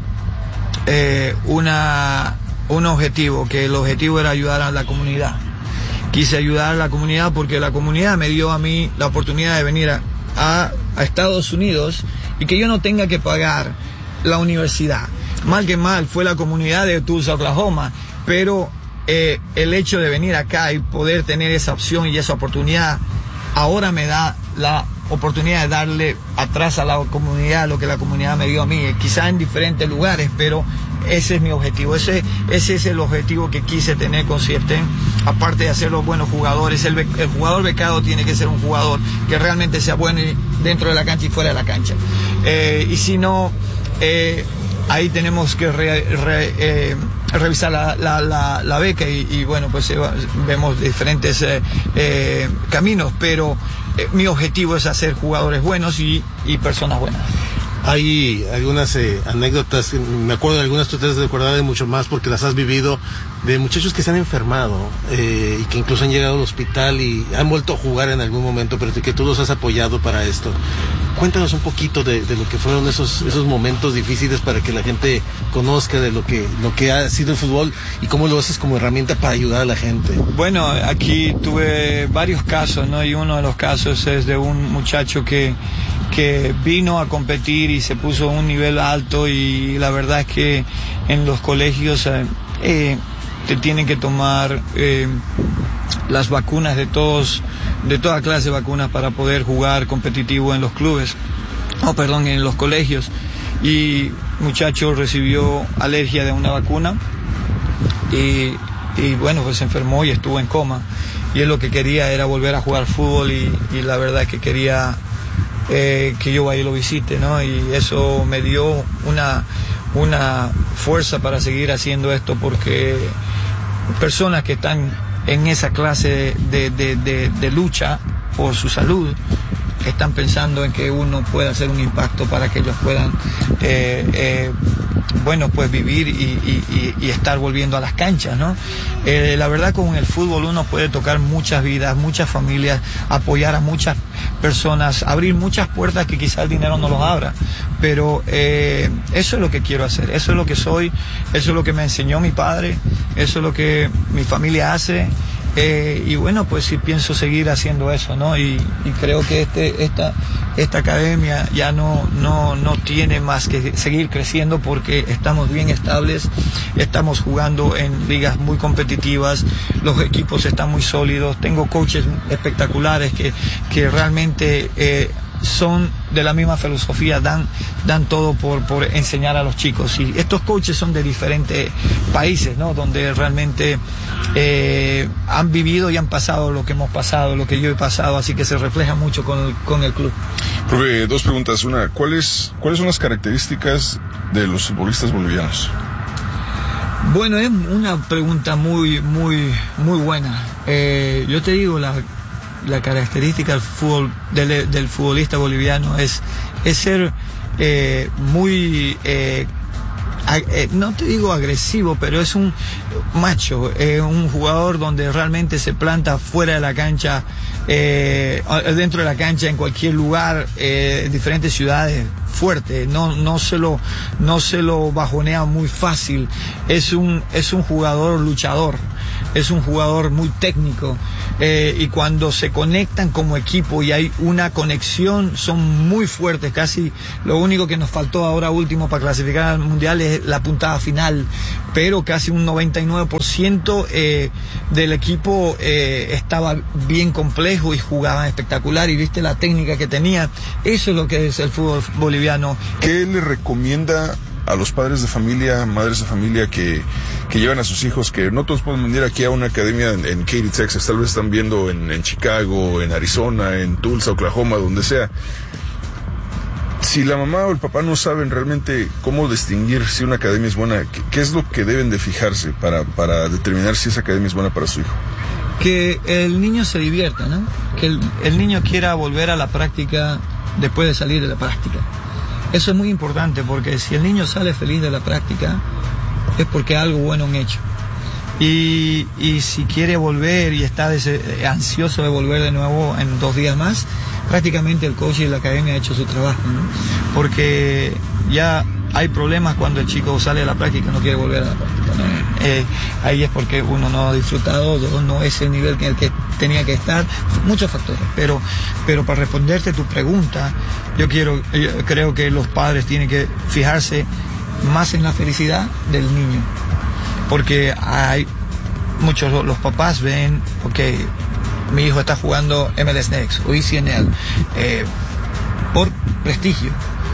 eh, una... un objetivo, que el objetivo era ayudar a la comunidad. Quise ayudar a la comunidad porque la comunidad me dio a mí la oportunidad de venir a, a, a Estados Unidos y que yo no tenga que pagar la universidad. Mal que mal, fue la comunidad de Tulsa, Oklahoma, pero eh, el hecho de venir acá y poder tener esa opción y esa oportunidad, ahora me da la oportunidad de darle atrás a la comunidad lo que la comunidad me dio a mí, quizá en diferentes lugares, pero ese es mi objetivo, ese, ese es el objetivo que quise tener con C F T, aparte de hacer los buenos jugadores. El, el jugador becado tiene que ser un jugador que realmente sea bueno dentro de la cancha y fuera de la cancha, eh, y si no, eh, ahí tenemos que re, re, eh, revisar la, la, la, la beca y, y bueno, pues eh, vemos diferentes eh, eh, caminos, pero eh, mi objetivo es hacer jugadores buenos y, y personas buenas. Hay algunas eh, anécdotas, me acuerdo de algunas, tú te has de acordar de mucho más porque las has vivido, de muchachos que se han enfermado eh, y que incluso han llegado al hospital y han vuelto a jugar en algún momento, pero que tú los has apoyado para esto. Cuéntanos un poquito de, de lo que fueron esos, esos momentos difíciles para que la gente conozca de lo que, lo que ha sido el fútbol y cómo lo haces como herramienta para ayudar a la gente. Bueno, aquí tuve varios casos, ¿no? Y uno de los casos es de un muchacho que, que vino a competir y se puso a un nivel alto, y la verdad es que en los colegios eh, eh, te tienen que tomar eh, las vacunas de todos, de toda clase de vacunas para poder jugar competitivo en los clubes, o oh, perdón, en los colegios. Y muchacho recibió alergia de una vacuna y, y bueno, pues se enfermó y estuvo en coma. Y él lo que quería era volver a jugar fútbol y, y la verdad es que quería eh, que yo vaya y lo visite, ¿no? Y eso me dio una, una fuerza para seguir haciendo esto, porque personas que están en esa clase de, de, de, de lucha por su salud están pensando en que uno pueda hacer un impacto para que ellos puedan eh, eh, bueno, pues vivir y, y, y estar volviendo a las canchas, ¿no? Eh, la verdad, con el fútbol uno puede tocar muchas vidas, muchas familias, apoyar a muchas personas, abrir muchas puertas que quizá el dinero no los abra, pero eh, eso es lo que quiero hacer, eso es lo que soy, eso es lo que me enseñó mi padre, eso es lo que mi familia hace. Eh, y bueno, pues sí pienso seguir haciendo eso, ¿no? Y, y creo que este, esta, esta academia ya no, no, no tiene más que seguir creciendo, porque estamos bien estables, estamos jugando en ligas muy competitivas, los equipos están muy sólidos, tengo coaches espectaculares que, que realmente eh, son de la misma filosofía, dan, dan todo por, por enseñar a los chicos. Y estos coaches son de diferentes países, ¿no? Donde realmente eh, han vivido y han pasado lo que hemos pasado, lo que yo he pasado, así que se refleja mucho con el, con el club. Profe, dos preguntas. Una, ¿cuáles, ¿cuáles son las características de los futbolistas bolivianos? Bueno, es una pregunta muy, muy, muy buena. Eh, yo te digo, la la característica del fútbol, del, del futbolista boliviano es, es ser eh, muy... Eh, no te digo agresivo, pero es un macho, eh, un jugador donde realmente se planta fuera de la cancha, eh, dentro de la cancha, en cualquier lugar, eh, en diferentes ciudades, fuerte, no, no se lo, no se lo bajonea muy fácil. Es un, es un jugador luchador, es un jugador muy técnico, eh, y cuando se conectan como equipo y hay una conexión, son muy fuertes. Casi lo único que nos faltó ahora último para clasificar al mundial es la puntada final, pero casi un noventa y nueve por ciento eh, del equipo eh, estaba bien complejo y jugaban espectacular, y viste la técnica que tenía. Eso es lo que es el fútbol boliviano. ¿Qué le recomienda a los padres de familia, madres de familia que, que llevan a sus hijos, que no todos pueden venir aquí a una academia en, en Katy, Texas, tal vez están viendo en, en Chicago, en Arizona, en Tulsa, Oklahoma, donde sea? Si la mamá o el papá no saben realmente cómo distinguir si una academia es buena, ¿qué, qué es lo que deben de fijarse para, para determinar si esa academia es buena para su hijo? Que el niño se divierta, ¿no? Que el, el niño quiera volver a la práctica después de salir de la práctica. Eso es muy importante, porque si el niño sale feliz de la práctica es porque algo bueno han hecho. Y, y si quiere volver y está dese, ansioso de volver de nuevo en dos días más, prácticamente el coach y la academia ha hecho su trabajo, ¿no? Porque ya hay problemas cuando el chico sale de la práctica y no quiere volver a la práctica, ¿no? Eh, ahí es porque uno no ha disfrutado, dos, no es el nivel en el que tenía que estar, muchos factores. Pero, pero para responderte tu pregunta, yo quiero, yo creo que los padres tienen que fijarse más en la felicidad del niño, porque hay muchos, los papás ven, ok, mi hijo está jugando M L S Next o E C N L eh, por prestigio.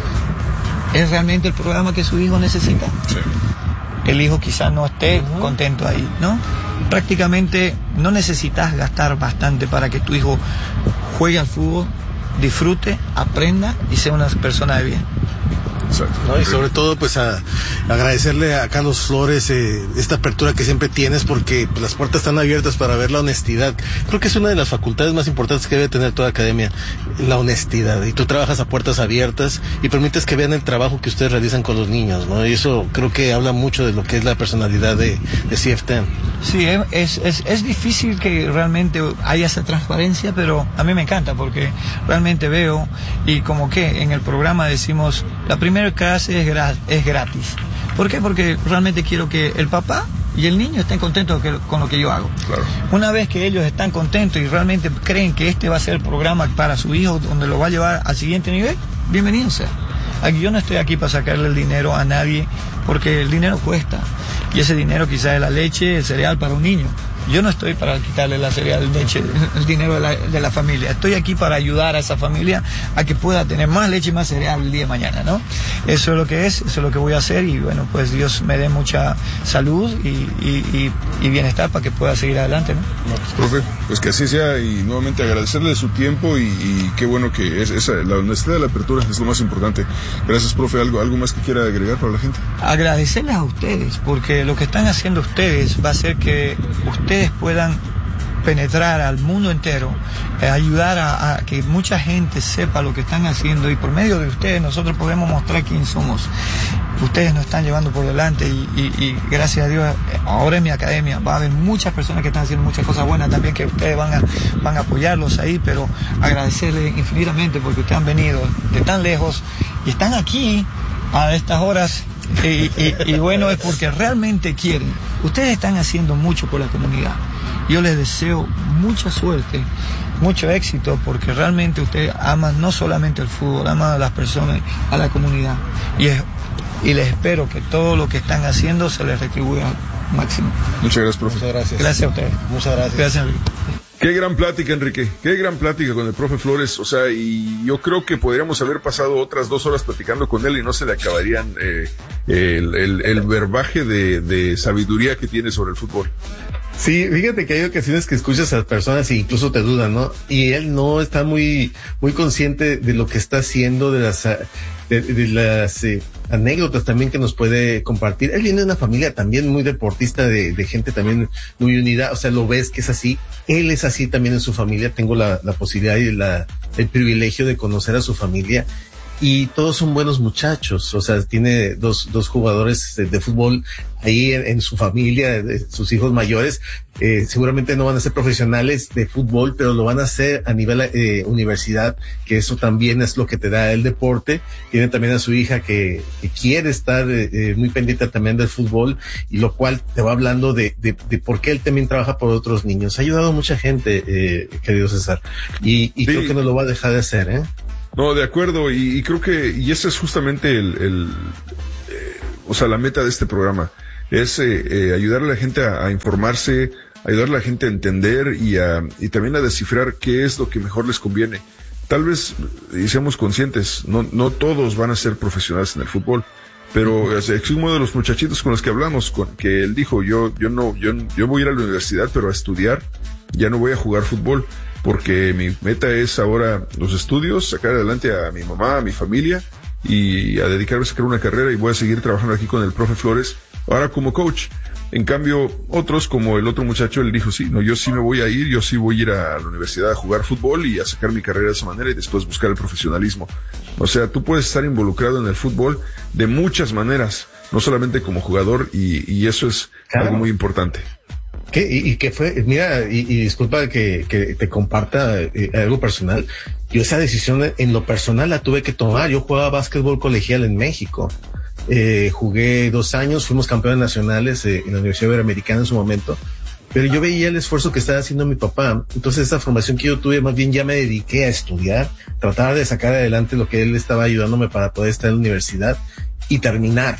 ¿Es realmente el programa que su hijo necesita? Sí. El hijo quizás no esté uh-huh. contento ahí, ¿no? Prácticamente no necesitas gastar bastante para que tu hijo juegue al fútbol, disfrute, aprenda y sea una persona de bien. ¿No? Y sobre todo pues a, agradecerle a Carlos Flores eh, esta apertura que siempre tienes, porque pues, las puertas están abiertas para ver la honestidad. Creo que es una de las facultades más importantes que debe tener toda academia, la honestidad, y tú trabajas a puertas abiertas y permites que vean el trabajo que ustedes realizan con los niños, ¿no? Y eso creo que habla mucho de lo que es la personalidad de, de C F diez. Sí, es, es, es difícil que realmente haya esa transparencia, pero a mí me encanta porque realmente veo, y como que en el programa decimos, la primera clase es, gra- es gratis. ¿Por qué? Porque realmente quiero que el papá y el niño estén contentos que, con lo que yo hago. Claro. Una vez que ellos están contentos y realmente creen que este va a ser el programa para su hijo, donde lo va a llevar al siguiente nivel, bienvenido sea. Aquí, yo no estoy aquí para sacarle el dinero a nadie, porque el dinero cuesta. Y ese dinero quizás es la leche, el cereal para un niño. Yo no estoy para quitarle la cereal, leche, el dinero de la, de la familia. Estoy aquí para ayudar a esa familia a que pueda tener más leche y más cereal el día de mañana, ¿no? Eso es lo que es, eso es lo que voy a hacer, y bueno, pues Dios me dé mucha salud y, y, y, y bienestar para que pueda seguir adelante, ¿no? Profe, pues que así sea, y nuevamente agradecerle su tiempo, y, y qué bueno que es esa, la honestidad de la apertura es lo más importante. Gracias, profe. ¿Algo, algo más que quiera agregar para la gente? Agradecerles a ustedes, porque lo que están haciendo ustedes va a hacer que ustedes puedan penetrar al mundo entero, eh, ayudar a, a que mucha gente sepa lo que están haciendo, y por medio de ustedes nosotros podemos mostrar quién somos. Ustedes nos están llevando por delante, y, y, y gracias a Dios ahora en mi academia va a haber muchas personas que están haciendo muchas cosas buenas también, que ustedes van a, van a apoyarlos ahí, pero agradecerles infinitamente porque ustedes han venido de tan lejos y están aquí a estas horas. Y, y, y bueno, es porque realmente quieren. Ustedes están haciendo mucho por la comunidad. Yo les deseo mucha suerte, mucho éxito, porque realmente ustedes aman no solamente el fútbol, aman a las personas, a la comunidad. Y, es, y les espero que todo lo que están haciendo se les retribuya al máximo. Muchas gracias, profe. Muchas gracias. Gracias a ustedes. Muchas gracias. Gracias, Enrique. Qué gran plática, Enrique, qué gran plática con el profe Flores, o sea, y yo creo que podríamos haber pasado otras dos horas platicando con él y no se le acabarían eh, el, el, el verbaje de, de sabiduría que tiene sobre el fútbol. Sí, fíjate que hay ocasiones que escuchas a personas e incluso te dudan, ¿no? Y él no está muy, muy consciente de lo que está haciendo, de las, de, de las eh, anécdotas también que nos puede compartir. Él viene de una familia también muy deportista, de, de gente también muy unida, o sea, lo ves que es así. Él es así también en su familia. Tengo la, la posibilidad y la, el privilegio de conocer a su familia. Y todos son buenos muchachos, o sea, tiene dos, dos jugadores de, de fútbol ahí en, en su familia, de sus hijos mayores, eh, seguramente no van a ser profesionales de fútbol, pero lo van a hacer a nivel eh, universidad, que eso también es lo que te da el deporte. Tiene también a su hija que, que quiere estar eh, muy pendiente también del fútbol, y lo cual te va hablando de, de, de por qué él también trabaja por otros niños. Ha ayudado a mucha gente, eh, querido César, y, y sí. Creo que no lo va a dejar de hacer, ¿eh? No, de acuerdo, y, y creo que, y ese es justamente el, el eh, o sea, la meta de este programa, es eh, eh, ayudarle a la gente a, a informarse, ayudarle a la gente a entender y a, y también a descifrar qué es lo que mejor les conviene. Tal vez, y seamos conscientes, no, no todos van a ser profesionales en el fútbol, pero o sea, es uno de los muchachitos con los que hablamos, con, que él dijo, yo, yo no, yo, yo voy a ir a la universidad, pero a estudiar, ya no voy a jugar fútbol, porque mi meta es ahora los estudios, sacar adelante a mi mamá, a mi familia, y a dedicarme a sacar una carrera, y voy a seguir trabajando aquí con el profe Flores, ahora como coach. En cambio, otros, como el otro muchacho, él dijo, sí, no, yo sí me voy a ir, yo sí voy a ir a la universidad a jugar fútbol y a sacar mi carrera de esa manera, y después buscar el profesionalismo. O sea, tú puedes estar involucrado en el fútbol de muchas maneras, no solamente como jugador, y, y eso es claro. Algo muy importante. ¿Qué? ¿Y, y qué fue? Mira, y, y disculpa que, que te comparta eh, algo personal. Yo esa decisión en lo personal la tuve que tomar. Yo jugaba básquetbol colegial en México. Eh, jugué dos años, fuimos campeones nacionales eh, en la Universidad Iberoamericana en su momento. Pero yo veía el esfuerzo que estaba haciendo mi papá. Entonces esa formación que yo tuve, más bien ya me dediqué a estudiar, tratar de sacar adelante lo que él estaba ayudándome para poder estar en la universidad y terminar.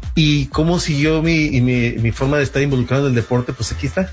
Y cómo siguió mi, mi, mi forma de estar involucrado en el deporte, pues aquí está.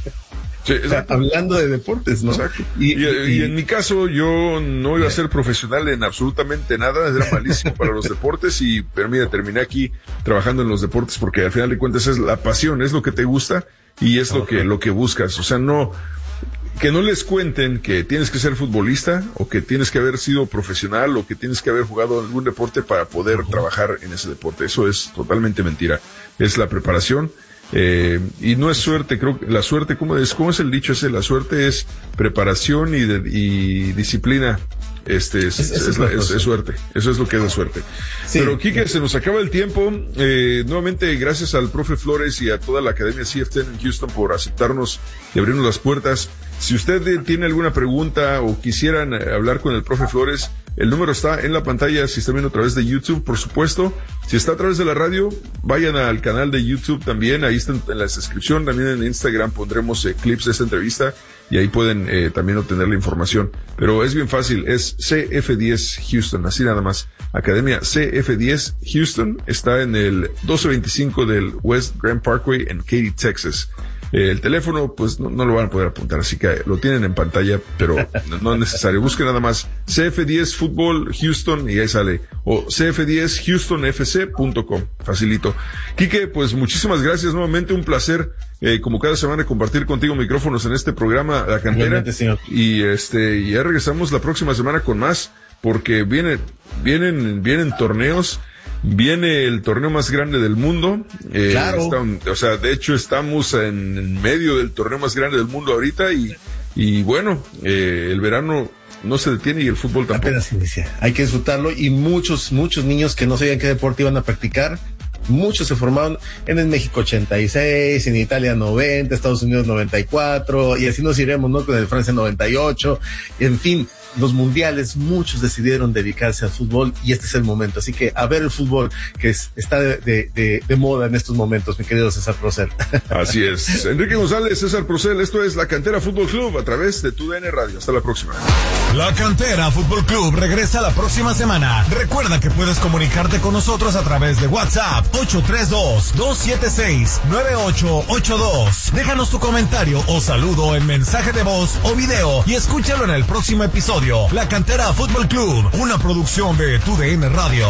Sí, o sea, hablando de deportes, ¿no? Exacto. Y, y, y, y en mi caso, yo no iba a ser profesional en absolutamente nada, era malísimo para los deportes, y, pero mira, terminé aquí trabajando en los deportes porque al final de cuentas es la pasión, es lo que te gusta y es okay. lo que, lo que buscas. O sea, no, que no les cuenten que tienes que ser futbolista o que tienes que haber sido profesional o que tienes que haber jugado algún deporte para poder uh-huh. trabajar en ese deporte. Eso es totalmente mentira. Es la preparación, eh, y no es suerte. Creo que la suerte, ¿cómo es, cómo es el dicho ese? La suerte es preparación y, de, y disciplina. Este es, es, es, es, la, es, es suerte, eso es lo que es la suerte. Sí. Pero Quique, se nos acaba el tiempo. Eh, nuevamente, gracias al profe Flores y a toda la Academia C F diez en Houston por aceptarnos y abrirnos las puertas. Si usted tiene alguna pregunta o quisieran hablar con el profe Flores, el número está en la pantalla. Si está viendo a través de YouTube, por supuesto. Si está a través de la radio, vayan al canal de YouTube también. Ahí está en la descripción. También en Instagram pondremos eh, clips de esta entrevista y ahí pueden eh, también obtener la información. Pero es bien fácil, es C F diez Houston, así nada más. Academia C F diez Houston está en el doce veinticinco del West Grand Parkway en Katy, Texas. Eh, el teléfono, pues no, no lo van a poder apuntar, así que lo tienen en pantalla, pero no, no es necesario. Busquen nada más C F diez Fútbol Houston y ahí sale. O C F diez Houston F C punto com. Facilito. Quique, pues muchísimas gracias nuevamente. Un placer, eh, como cada semana, compartir contigo micrófonos en este programa La Cantera. Y este, ya regresamos la próxima semana con más, porque viene, vienen, vienen torneos. Viene el torneo más grande del mundo. Eh, claro. Está, o sea, de hecho estamos en, en medio del torneo más grande del mundo ahorita y, y bueno, eh, el verano no se detiene y el fútbol tampoco. Apenas inicia. Hay que disfrutarlo y muchos, muchos niños que no sabían qué deporte iban a practicar, muchos se formaron en el México ochenta y seis, en Italia noventa, Estados Unidos noventa y cuatro, y así nos iremos, ¿no? Con el Francia noventa y ocho, en fin. Los mundiales, muchos decidieron dedicarse al fútbol y este es el momento. Así que a ver el fútbol que es, está de, de, de, de moda en estos momentos, mi querido César Procel. Así es. Enrique González, César Procel, esto es La Cantera Fútbol Club a través de tu D N Radio. Hasta la próxima. La Cantera Fútbol Club regresa la próxima semana. Recuerda que puedes comunicarte con nosotros a través de WhatsApp ocho tres dos, dos siete seis, nueve ocho ocho dos. Déjanos tu comentario o saludo en mensaje de voz o video y escúchalo en el próximo episodio. La Cantera Fútbol Club, una producción de tu D N Radio.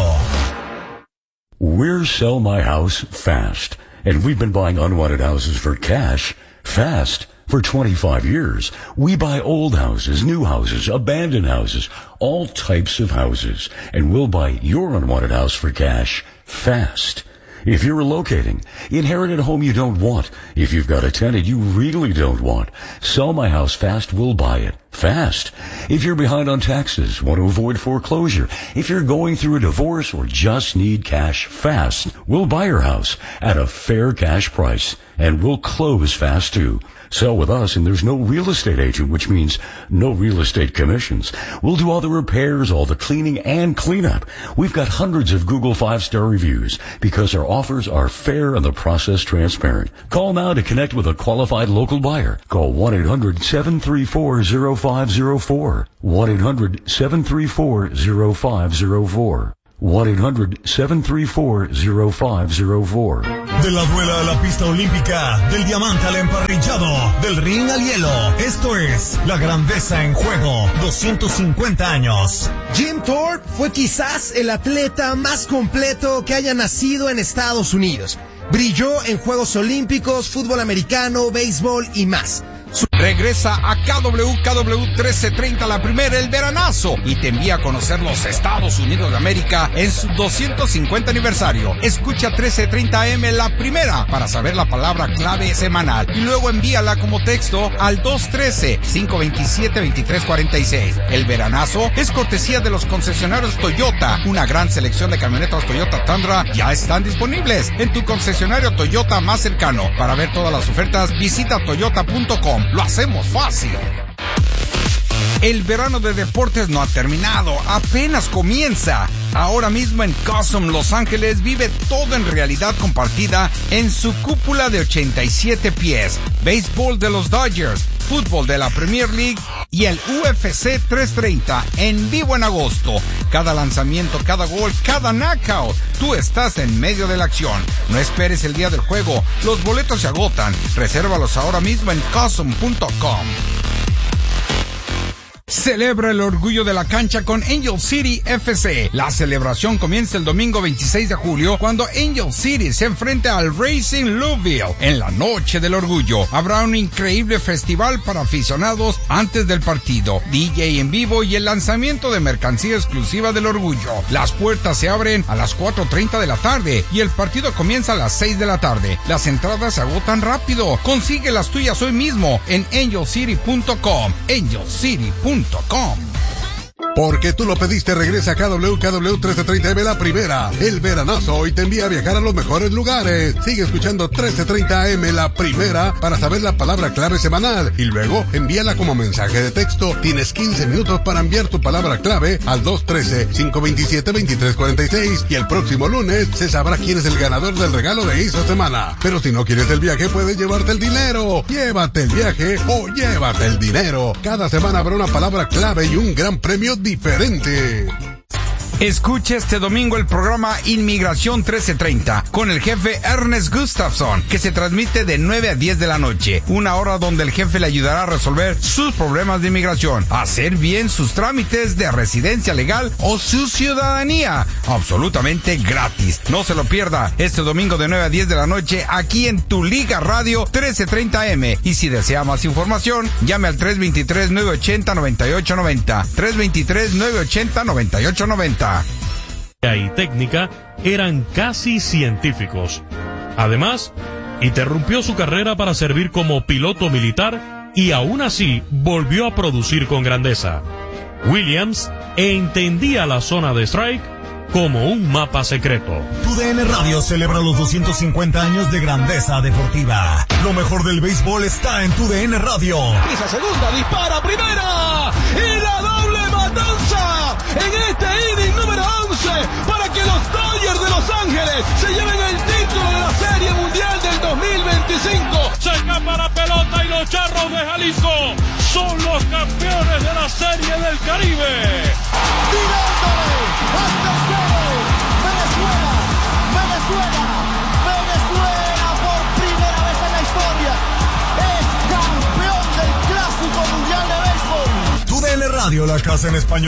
We're Sell My House Fast, and we've been buying unwanted houses for cash fast. For twenty-five years, we buy old houses, new houses, abandoned houses, all types of houses, and we'll buy your unwanted house for cash fast. If you're relocating, inherit a home you don't want. If you've got a tenant you really don't want, Sell My House Fast will buy it fast. If you're behind on taxes, want to avoid foreclosure, if you're going through a divorce or just need cash fast, we'll buy your house at a fair cash price, and we'll close fast too. Sell with us, and there's no real estate agent, which means no real estate commissions. We'll do all the repairs, all the cleaning, and cleanup. We've got hundreds of Google five-star reviews because our offers are fair and the process transparent. Call now to connect with a qualified local buyer. Call one eight hundred seven three four zero five zero four. one eight hundred seven three four zero five zero four. one eight hundred seven three four zero five zero four. De la duela a la pista olímpica, del diamante al emparrillado, del ring al hielo. Esto es La Grandeza en Juego, doscientos cincuenta años. Jim Thorpe fue quizás el atleta más completo que haya nacido en Estados Unidos. Brilló en Juegos Olímpicos, fútbol americano, béisbol y más. Regresa a K W K W trece treinta la primera, el veranazo, y te envía a conocer los Estados Unidos de América en su doscientos cincuenta aniversario. Escucha trece treinta A M la primera para saber la palabra clave semanal y luego envíala como texto al dos uno tres, cinco dos siete, dos tres cuatro seis. El veranazo es cortesía de los concesionarios Toyota. Una gran selección de camionetas Toyota Tundra ya están disponibles en tu concesionario Toyota más cercano. Para ver todas las ofertas, visita toyota punto com. Lo hacemos fácil. El verano de deportes no ha terminado, apenas comienza. Ahora mismo en Cosum, Los Ángeles, vive todo en realidad compartida en su cúpula de ochenta y siete pies. Béisbol de los Dodgers, fútbol de la Premier League y el U F C trescientos treinta en vivo en agosto. Cada lanzamiento, cada gol, cada knockout. Tú estás en medio de la acción. No esperes el día del juego. Los boletos se agotan. Resérvalos ahora mismo en cosum punto com. Celebra el orgullo de la cancha con Angel City F C. La celebración comienza el domingo veintiséis de julio cuando Angel City se enfrenta al Racing Louisville en la noche del orgullo. Habrá un increíble festival para aficionados antes del partido, D J en vivo y el lanzamiento de mercancía exclusiva del orgullo. Las puertas se abren a las cuatro treinta de la tarde y el partido comienza a las seis de la tarde. Las entradas se agotan rápido. Consigue las tuyas hoy mismo en angel city punto com. angel city punto com. Porque tú lo pediste, regresa a K W K W trece treinta A M la primera. El veranazo hoy te envía a viajar a los mejores lugares. Sigue escuchando trece treinta A M la primera para saber la palabra clave semanal y luego envíala como mensaje de texto. Tienes quince minutos para enviar tu palabra clave al dos uno tres, cinco dos siete, dos tres cuatro seis y el próximo lunes se sabrá quién es el ganador del regalo de esa semana. Pero si no quieres el viaje, puedes llevarte el dinero. Llévate el viaje o llévate el dinero. Cada semana habrá una palabra clave y un gran premio diferente. Escucha este domingo el programa Inmigración trece treinta con el jefe Ernest Gustafson, que se transmite de nueve a diez de la noche, una hora donde el jefe le ayudará a resolver sus problemas de inmigración, hacer bien sus trámites de residencia legal o su ciudadanía, absolutamente gratis. No se lo pierda este domingo de nueve a diez de la noche aquí en tu Liga Radio trece treinta A M. Y si desea más información, llame al tres dos tres, nueve ocho cero, nueve ocho nueve cero, tres dos tres, nueve ocho cero, nueve ocho nueve cero. Y técnica eran casi científicos. Además, interrumpió su carrera para servir como piloto militar y aún así volvió a producir con grandeza. Williams entendía la zona de strike como un mapa secreto. Tu D N Radio celebra los doscientos cincuenta años de grandeza deportiva. Lo mejor del béisbol está en Tu D N Radio. Pisa segunda, dispara primera y la doble matanza en este inning número once para que los Dodgers de Los Ángeles se lleven el título de la Serie Mundial del dos mil veinticinco. Se escapa la pelota y los Charros de Jalisco son los campeones de la Serie del Caribe. Tirándole hasta el cielo. Venezuela, Venezuela, Venezuela por primera vez en la historia es campeón del Clásico Mundial de Béisbol. Tu D N Radio, la casa en español.